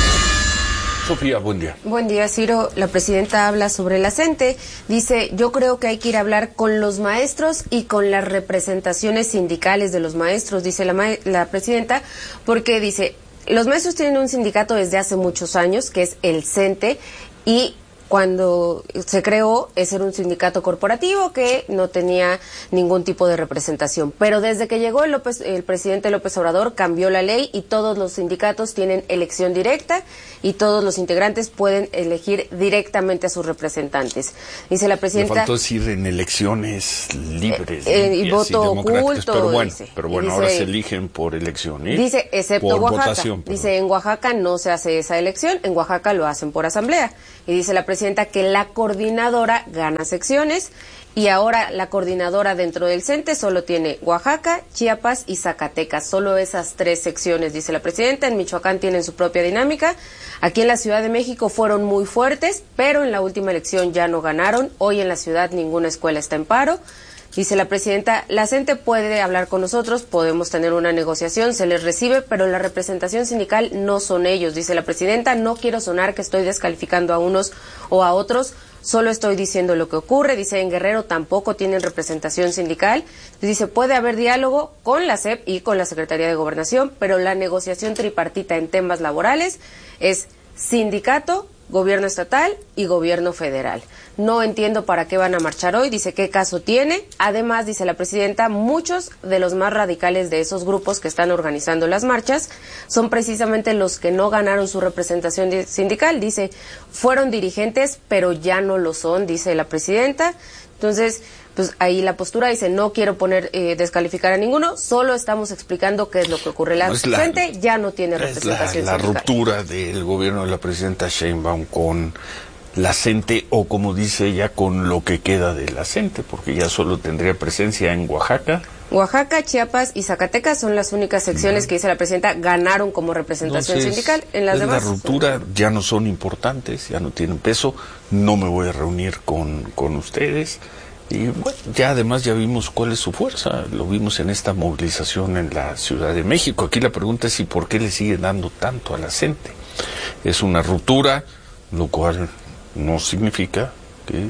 Sofía, buen día. Buen día, Ciro. La presidenta habla sobre la CENTE. Dice, yo creo que hay que ir a hablar con los maestros y con las representaciones sindicales de los maestros, dice la, ma- la presidenta, porque dice, los maestros tienen un sindicato desde hace muchos años, que es el CENTE, y cuando se creó, ese era un sindicato corporativo que no tenía ningún tipo de representación. Pero desde que llegó el, López, el presidente López Obrador, cambió la ley y todos los sindicatos tienen elección directa y todos los integrantes pueden elegir directamente a sus representantes. Dice la presidenta... Me faltó decir en elecciones libres. Eh, y voto y oculto. Pero bueno, dice, pero bueno dice, ahora se eligen por elección. ¿eh? Dice, excepto por Oaxaca. Votación, dice, en Oaxaca no se hace esa elección, en Oaxaca lo hacen por asamblea. Y dice la presidenta que la coordinadora gana secciones y ahora la coordinadora dentro del CENTE solo tiene Oaxaca, Chiapas y Zacatecas, solo esas tres secciones, dice la presidenta. En Michoacán tienen su propia dinámica. Aquí en la Ciudad de México fueron muy fuertes, pero en la última elección ya no ganaron. Hoy en la ciudad ninguna escuela está en paro. Dice la presidenta, la CENTE puede hablar con nosotros, podemos tener una negociación, se les recibe, pero la representación sindical no son ellos. Dice la presidenta, no quiero sonar que estoy descalificando a unos o a otros, solo estoy diciendo lo que ocurre. Dice, en Guerrero tampoco tienen representación sindical. Dice, puede haber diálogo con la C E P y con la Secretaría de Gobernación, pero la negociación tripartita en temas laborales es sindicato, gobierno estatal y gobierno federal. No entiendo para qué van a marchar hoy, dice, ¿qué caso tiene? Además, dice la presidenta, muchos de los más radicales de esos grupos que están organizando las marchas son precisamente los que no ganaron su representación sindical. Dice, fueron dirigentes, pero ya no lo son, dice la presidenta. Entonces, pues ahí la postura dice, no quiero poner eh, descalificar a ninguno, solo estamos explicando qué es lo que ocurre. La es la, gente ya no tiene representación la, la sindical. ruptura del gobierno de la presidenta Sheinbaum con la CENTE, o como dice ella, con lo que queda de la CENTE, porque ya solo tendría presencia en Oaxaca. Oaxaca, Chiapas y Zacatecas son las únicas secciones que dice la presidenta ganaron como representación Entonces, sindical. En las demás, la ruptura, ya no son importantes, ya no tienen peso, no me voy a reunir con, con ustedes. Y bueno, ya además ya vimos cuál es su fuerza, lo vimos en esta movilización en la Ciudad de México. Aquí la pregunta es, ¿y por qué le sigue dando tanto a la CENTE? Es una ruptura, lo cual no significa que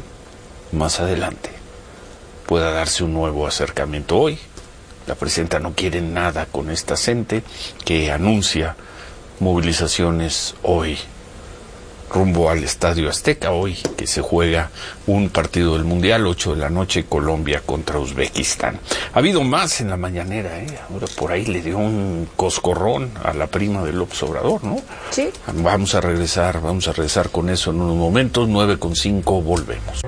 más adelante pueda darse un nuevo acercamiento. Hoy la presidenta no quiere nada con esta CENTE que anuncia movilizaciones hoy rumbo al Estadio Azteca, hoy que se juega un partido del Mundial, ocho de la noche, Colombia contra Uzbekistán. Ha habido más en la mañanera, ¿eh? Ahora por ahí le dio un coscorrón a la prima de López Obrador, ¿no? Sí. Vamos a regresar, vamos a regresar con eso en unos momentos, nueve con cinco, volvemos.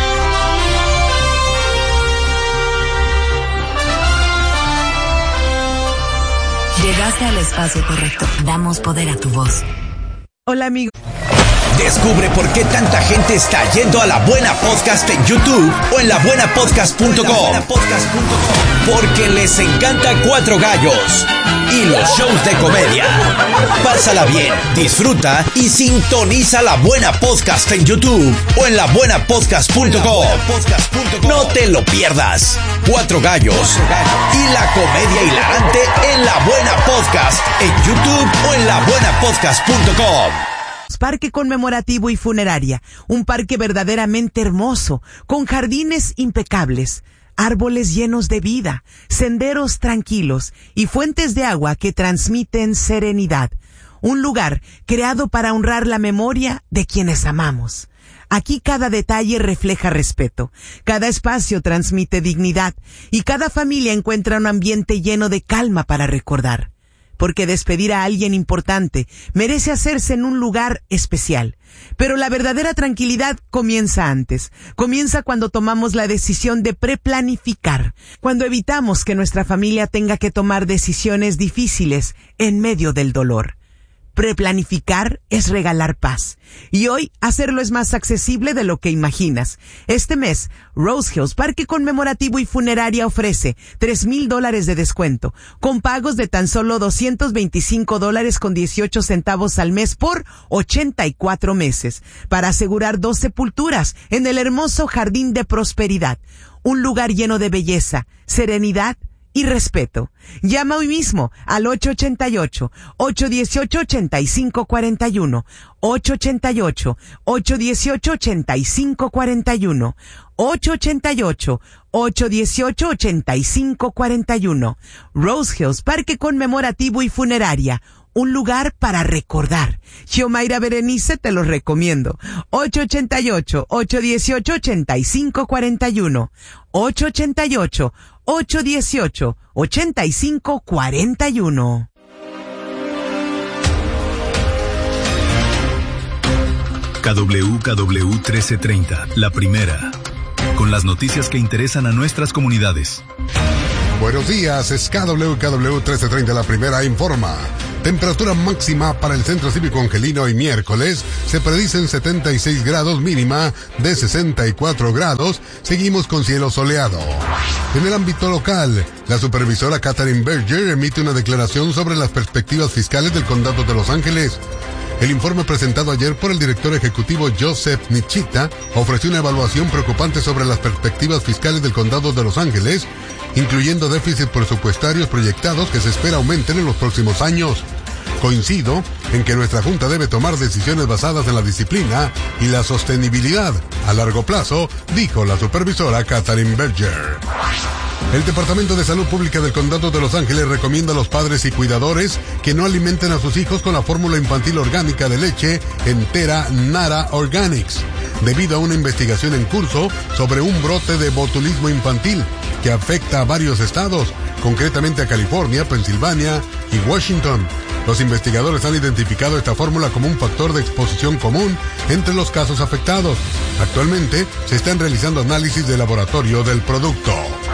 Llegaste al espacio correcto. Damos poder a tu voz. Hola, amigo. Descubre por qué tanta gente está yendo a La Buena Podcast en YouTube o en la buena podcast punto com. Porque les encanta Cuatro Gallos y los shows de comedia. Pásala bien, disfruta y sintoniza La Buena Podcast en YouTube o en la buena podcast punto com. No te lo pierdas. Cuatro Gallos y la comedia hilarante en La Buena Podcast en YouTube o en la buena podcast punto com. Parque conmemorativo y funeraria, un parque verdaderamente hermoso, con jardines impecables, árboles llenos de vida, senderos tranquilos y fuentes de agua que transmiten serenidad. Un lugar creado para honrar la memoria de quienes amamos. Aquí cada detalle refleja respeto, cada espacio transmite dignidad y cada familia encuentra un ambiente lleno de calma para recordar. Porque despedir a alguien importante merece hacerse en un lugar especial. Pero la verdadera tranquilidad comienza antes. Comienza cuando tomamos la decisión de preplanificar. Cuando evitamos que nuestra familia tenga que tomar decisiones difíciles en medio del dolor. Preplanificar es regalar paz. Y hoy hacerlo es más accesible de lo que imaginas. Este mes, Rose Hills Parque Conmemorativo y Funeraria ofrece tres mil dólares de descuento, con pagos de tan solo doscientos veinticinco dólares con dieciocho centavos al mes por ochenta y cuatro meses, para asegurar dos sepulturas en el hermoso Jardín de Prosperidad. Un lugar lleno de belleza, serenidad y respeto. Llama hoy mismo al ocho ocho ocho, ocho uno ocho, ocho cinco cuatro uno, ocho ocho ocho, ocho uno ocho, ocho cinco cuatro uno, ocho ocho ocho, ocho uno ocho, ocho cinco cuatro uno. Rose Hills, Parque Conmemorativo y Funeraria, un lugar para recordar. Xiomaira Berenice, te lo recomiendo. ocho ocho ocho, ocho uno ocho, ocho cinco cuatro uno, ocho ocho ocho, ocho uno ocho, ocho cinco cuatro uno. K W K W trece treinta, la primera, con las noticias que interesan a nuestras comunidades. Buenos días, es K W K W trece treinta, la primera informa. Temperatura máxima para el Centro Cívico Angelino y miércoles se predicen setenta y seis grados, mínima de sesenta y cuatro grados. Seguimos con cielo soleado. En el ámbito local, la supervisora Catherine Berger emite una declaración sobre las perspectivas fiscales del Condado de Los Ángeles. El informe presentado ayer por el director ejecutivo Joseph Nichita ofreció una evaluación preocupante sobre las perspectivas fiscales del Condado de Los Ángeles, incluyendo déficits presupuestarios proyectados que se espera aumenten en los próximos años. Coincido en que nuestra Junta debe tomar decisiones basadas en la disciplina y la sostenibilidad a largo plazo, dijo la supervisora Catherine Berger. El Departamento de Salud Pública del Condado de Los Ángeles recomienda a los padres y cuidadores que no alimenten a sus hijos con la fórmula infantil orgánica de leche entera Nara Organics, debido a una investigación en curso sobre un brote de botulismo infantil que afecta a varios estados, concretamente a California, Pensilvania y Washington. Los investigadores han identificado esta fórmula como un factor de exposición común entre los casos afectados. Actualmente se están realizando análisis de laboratorio del producto.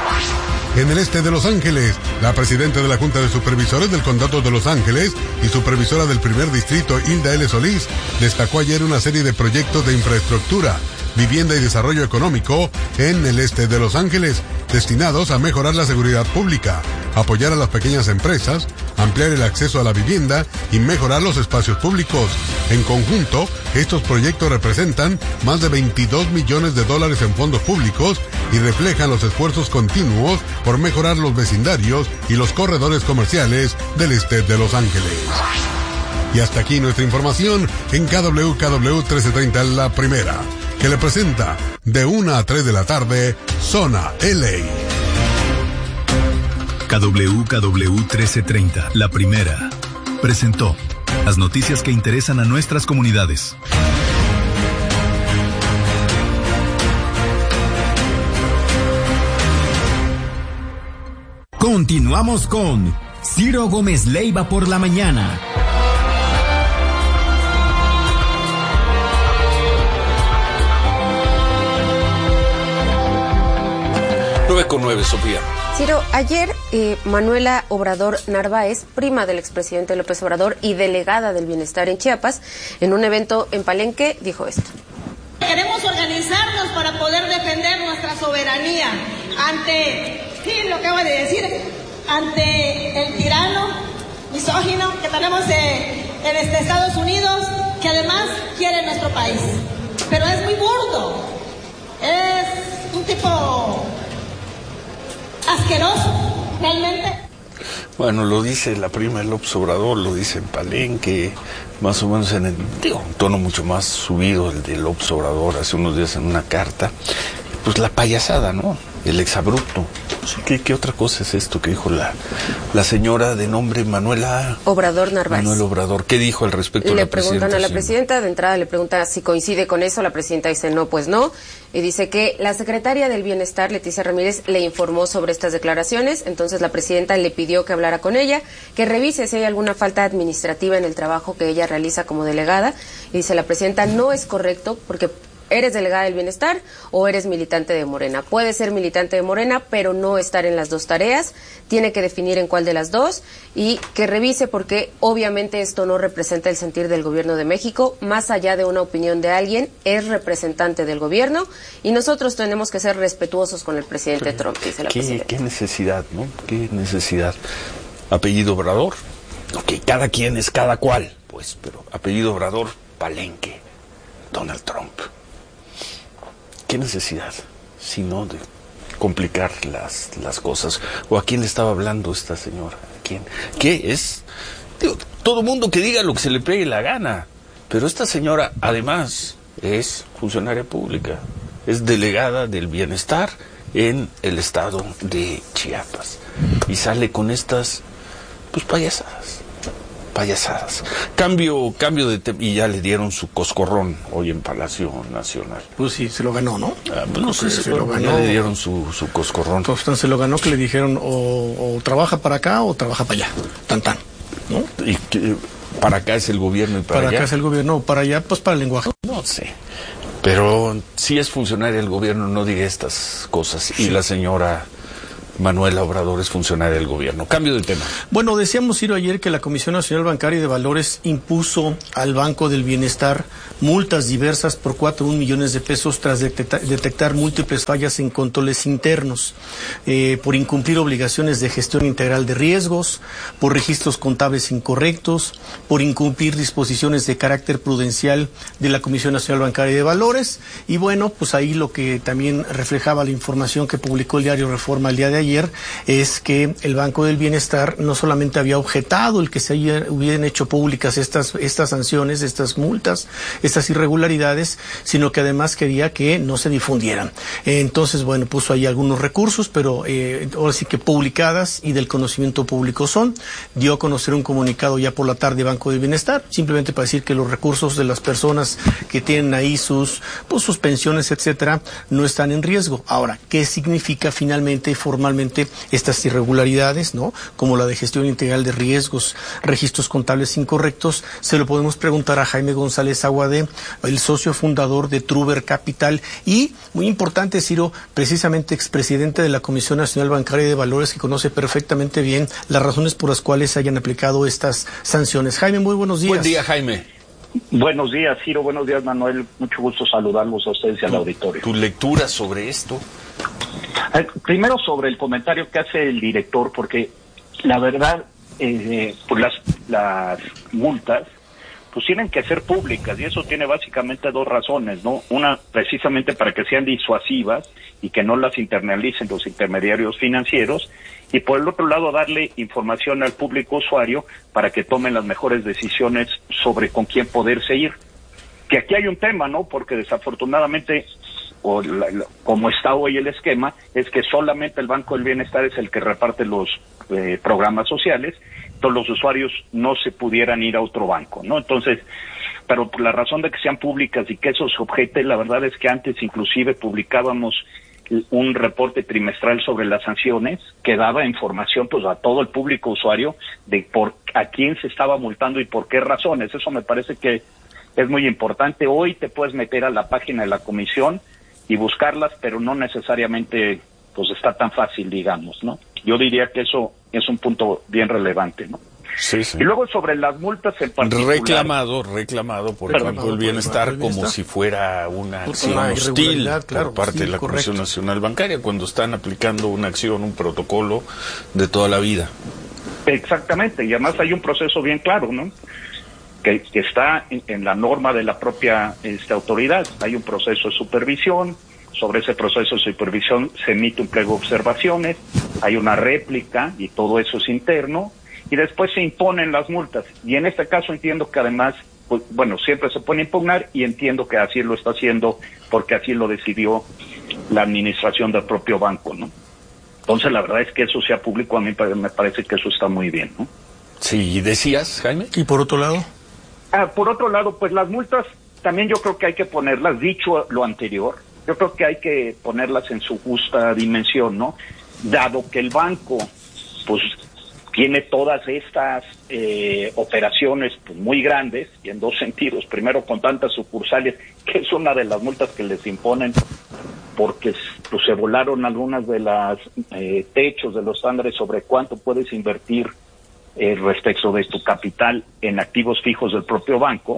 En el este de Los Ángeles, la presidenta de la Junta de Supervisores del Condado de Los Ángeles y supervisora del primer distrito, Hilda L. Solís, destacó ayer una serie de proyectos de infraestructura, vivienda y desarrollo económico en el este de Los Ángeles, destinados a mejorar la seguridad pública, apoyar a las pequeñas empresas, ampliar el acceso a la vivienda y mejorar los espacios públicos. En conjunto, estos proyectos representan más de veintidós millones de dólares en fondos públicos y reflejan los esfuerzos continuos por mejorar los vecindarios y los corredores comerciales del este de Los Ángeles. Y hasta aquí nuestra información en K W K W trece treinta, la primera, que le presenta de una a tres de la tarde, Zona L A. K W K W trece treinta, la primera, presentó las noticias que interesan a nuestras comunidades. Continuamos con Ciro Gómez Leiva por la mañana. nueve con nueve, Sofía. Ciro, ayer eh, Manuela Obrador Narváez, prima del expresidente López Obrador y delegada del Bienestar en Chiapas, en un evento en Palenque, dijo esto. Queremos organizarnos para poder defender nuestra soberanía ante, sí, lo acaba de decir, ante el tirano misógino que tenemos eh, en este Estados Unidos, que además quiere nuestro país. Pero es muy burdo, es un tipo asqueroso, realmente. Bueno, lo dice la prima de López Obrador, lo dice en Palenque, más o menos en el, digo, un tono mucho más subido el de López Obrador hace unos días en una carta. Pues la payasada, ¿no? El exabrupto. ¿Qué, qué otra cosa es esto que dijo la, la señora de nombre Manuela Obrador Narváez? Manuel Obrador. ¿Qué dijo al respecto de la presidenta? Le preguntan a la presidenta, de entrada le pregunta si coincide con eso, la presidenta dice no, pues no, y dice que la secretaria del Bienestar, Leticia Ramírez, le informó sobre estas declaraciones, entonces la presidenta le pidió que hablara con ella, que revise si hay alguna falta administrativa en el trabajo que ella realiza como delegada, y dice la presidenta, no es correcto, porque ¿eres delegada del Bienestar o eres militante de Morena? Puedes ser militante de Morena, pero no estar en las dos tareas. Tiene que definir en cuál de las dos y que revise porque obviamente esto no representa el sentir del gobierno de México. Más allá de una opinión de alguien, es representante del gobierno y nosotros tenemos que ser respetuosos con el presidente pero, Trump, dice la ¿qué, presidenta. ¿Qué necesidad, no? ¿Qué necesidad? Apellido Obrador. Ok, cada quien es cada cual, pues, pero apellido Obrador, Palenque, Donald Trump. ¿Qué necesidad? Sino de complicar las, las cosas. ¿O a quién le estaba hablando esta señora? ¿A quién? ¿Qué es? Digo, todo mundo que diga lo que se le pegue la gana. Pero esta señora, además, es funcionaria pública. Es delegada del bienestar en el estado de Chiapas. Y sale con estas, pues, payasadas. Payasadas. Cambio, cambio de tema. Y ya le dieron su coscorrón hoy en Palacio Nacional. Pues sí, se lo ganó, ¿no? Ah, pues no sé, se, se lo ganó. Ya le dieron su, su coscorrón. Entonces se lo ganó, que le dijeron o, o trabaja para acá o trabaja para allá. Tan tan, ¿no? Y que para acá es el gobierno y para, para allá. Para acá es el gobierno, para allá pues para el lenguaje. No sé. Pero si es funcionaria del gobierno, no diga estas cosas. Sí. Y la señora Manuela Obrador es funcionaria del gobierno. Cambio de tema. Bueno, decíamos, Ciro, ayer que la Comisión Nacional Bancaria y de Valores impuso al Banco del Bienestar multas diversas por cuatro punto uno millones de pesos tras detectar, detectar múltiples fallas en controles internos, eh, por incumplir obligaciones de gestión integral de riesgos, por registros contables incorrectos, por incumplir disposiciones de carácter prudencial de la Comisión Nacional Bancaria y de Valores. Y bueno, pues ahí lo que también reflejaba la información que publicó el diario Reforma el día de ayer ayer es que el Banco del Bienestar no solamente había objetado el que se hubieran hecho públicas estas estas sanciones, estas multas, estas irregularidades, sino que además quería que no se difundieran. Entonces, bueno, puso ahí algunos recursos, pero eh, ahora sí que publicadas y del conocimiento público son. Dio a conocer un comunicado ya por la tarde Banco del Bienestar, simplemente para decir que los recursos de las personas que tienen ahí sus, pues, sus pensiones, etcétera, no están en riesgo. Ahora, ¿qué significa finalmente y formalmente estas irregularidades, ¿no? Como la de gestión integral de riesgos, registros contables incorrectos? Se lo podemos preguntar a Jaime González Aguadé, el socio fundador de Truber Capital y, muy importante, Ciro, precisamente expresidente de la Comisión Nacional Bancaria y de Valores, que conoce perfectamente bien las razones por las cuales se hayan aplicado estas sanciones. Jaime, muy buenos días. Buen día, Jaime. Buenos días, Ciro. Buenos días, Manuel. Mucho gusto saludarlos a ustedes y al auditorio. ¿Tu lectura sobre esto? Eh, primero sobre el comentario que hace el director, porque la verdad, eh, pues las, las multas pues tienen que ser públicas, y eso tiene básicamente dos razones, ¿no? Una, precisamente para que sean disuasivas y que no las internalicen los intermediarios financieros, y por el otro lado darle información al público usuario para que tomen las mejores decisiones sobre con quién poderse ir. Que aquí hay un tema, ¿no? Porque desafortunadamente, o la, la, como está hoy el esquema, es que solamente el Banco del Bienestar es el que reparte los eh, programas sociales, entonces los usuarios no se pudieran ir a otro banco, ¿no? Entonces, pero por la razón de que sean públicas y que eso se objete, la verdad es que antes inclusive publicábamos un reporte trimestral sobre las sanciones que daba información pues a todo el público usuario de por a quién se estaba multando y por qué razones. Eso me parece que es muy importante. Hoy te puedes meter a la página de la comisión y buscarlas, pero no necesariamente pues está tan fácil, digamos, ¿no? Yo diría que eso es un punto bien relevante, ¿no? Sí, sí. Y luego sobre las multas en particular. Reclamado, reclamado por el Banco del Bienestar como si fuera una acción hostil por parte de la Comisión Nacional Bancaria, cuando están aplicando una acción, un protocolo de toda la vida. Exactamente, y además hay un proceso bien claro, ¿no? Que, que está en, en la norma de la propia este, autoridad. Hay un proceso de supervisión. Sobre ese proceso de supervisión se emite un pliego de observaciones, hay una réplica y todo eso es interno, y después se imponen las multas. Y en este caso entiendo que además, pues, bueno, siempre se puede impugnar, y entiendo que así lo está haciendo porque así lo decidió la administración del propio banco, ¿no? Entonces la verdad es que eso sea público, a mí me parece que eso está muy bien, ¿no? Sí, ¿decías, Jaime? ¿Y por otro lado? Ah, por otro lado, pues las multas también yo creo que hay que ponerlas, dicho lo anterior, yo creo que hay que ponerlas en su justa dimensión, ¿no? Dado que el banco, pues, tiene todas estas eh, operaciones pues, muy grandes, y en dos sentidos. Primero, con tantas sucursales, que es una de las multas que les imponen, porque pues, se volaron algunas de las eh, techos de los estándares sobre cuánto puedes invertir eh, respecto de tu capital en activos fijos del propio banco,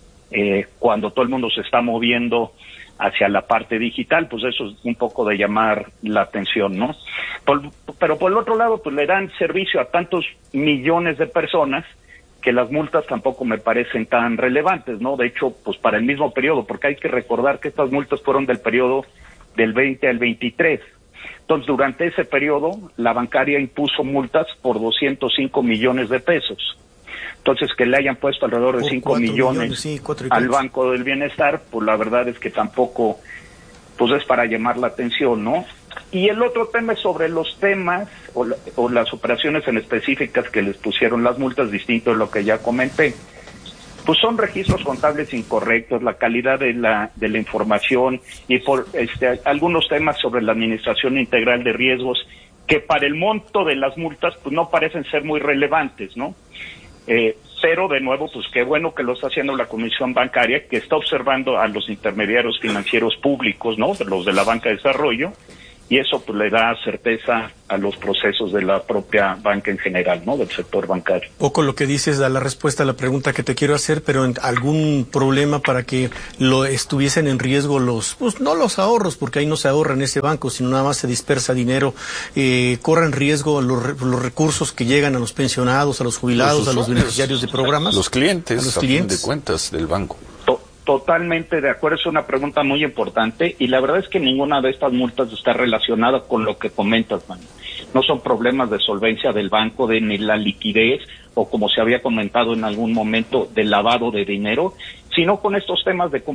eh, cuando todo el mundo se está moviendo hacia la parte digital, pues eso es un poco de llamar la atención, ¿no? Por, pero por el otro lado, pues le dan servicio a tantos millones de personas que las multas tampoco me parecen tan relevantes, ¿no? De hecho, pues para el mismo periodo, porque hay que recordar que estas multas fueron del periodo del veinte al veintitrés, Entonces, durante ese periodo, la bancaria impuso multas por doscientos cinco millones de pesos. Entonces, que le hayan puesto alrededor de cinco millones, millones sí, al Banco del Bienestar, pues la verdad es que tampoco, pues es para llamar la atención, ¿no? Y el otro tema es sobre los temas o, la, o las operaciones en específicas que les pusieron las multas, distinto de lo que ya comenté. Pues son registros contables incorrectos, la calidad de la de la información y por este algunos temas sobre la administración integral de riesgos que para el monto de las multas pues no parecen ser muy relevantes, ¿no? Eh, pero de nuevo, pues qué bueno que lo está haciendo la Comisión Bancaria, que está observando a los intermediarios financieros públicos, ¿no? Los de la banca de desarrollo, y eso pues le da certeza a los procesos de la propia banca en general, ¿no? Del sector bancario. Poco lo que dices da la respuesta a la pregunta que te quiero hacer, pero en algún problema para que lo estuviesen en riesgo los, pues no los ahorros, porque ahí no se ahorra en ese banco, sino nada más se dispersa dinero, eh, corren riesgo los, los recursos que llegan a los pensionados, a los jubilados, los a los beneficiarios de programas. Los clientes, a los a clientes. fin de cuentas del banco. Totalmente de acuerdo, es una pregunta muy importante y la verdad es que ninguna de estas multas está relacionada con lo que comentas, man. No son problemas de solvencia del banco, de ni la liquidez o como se había comentado en algún momento, de lavado de dinero, sino con estos temas de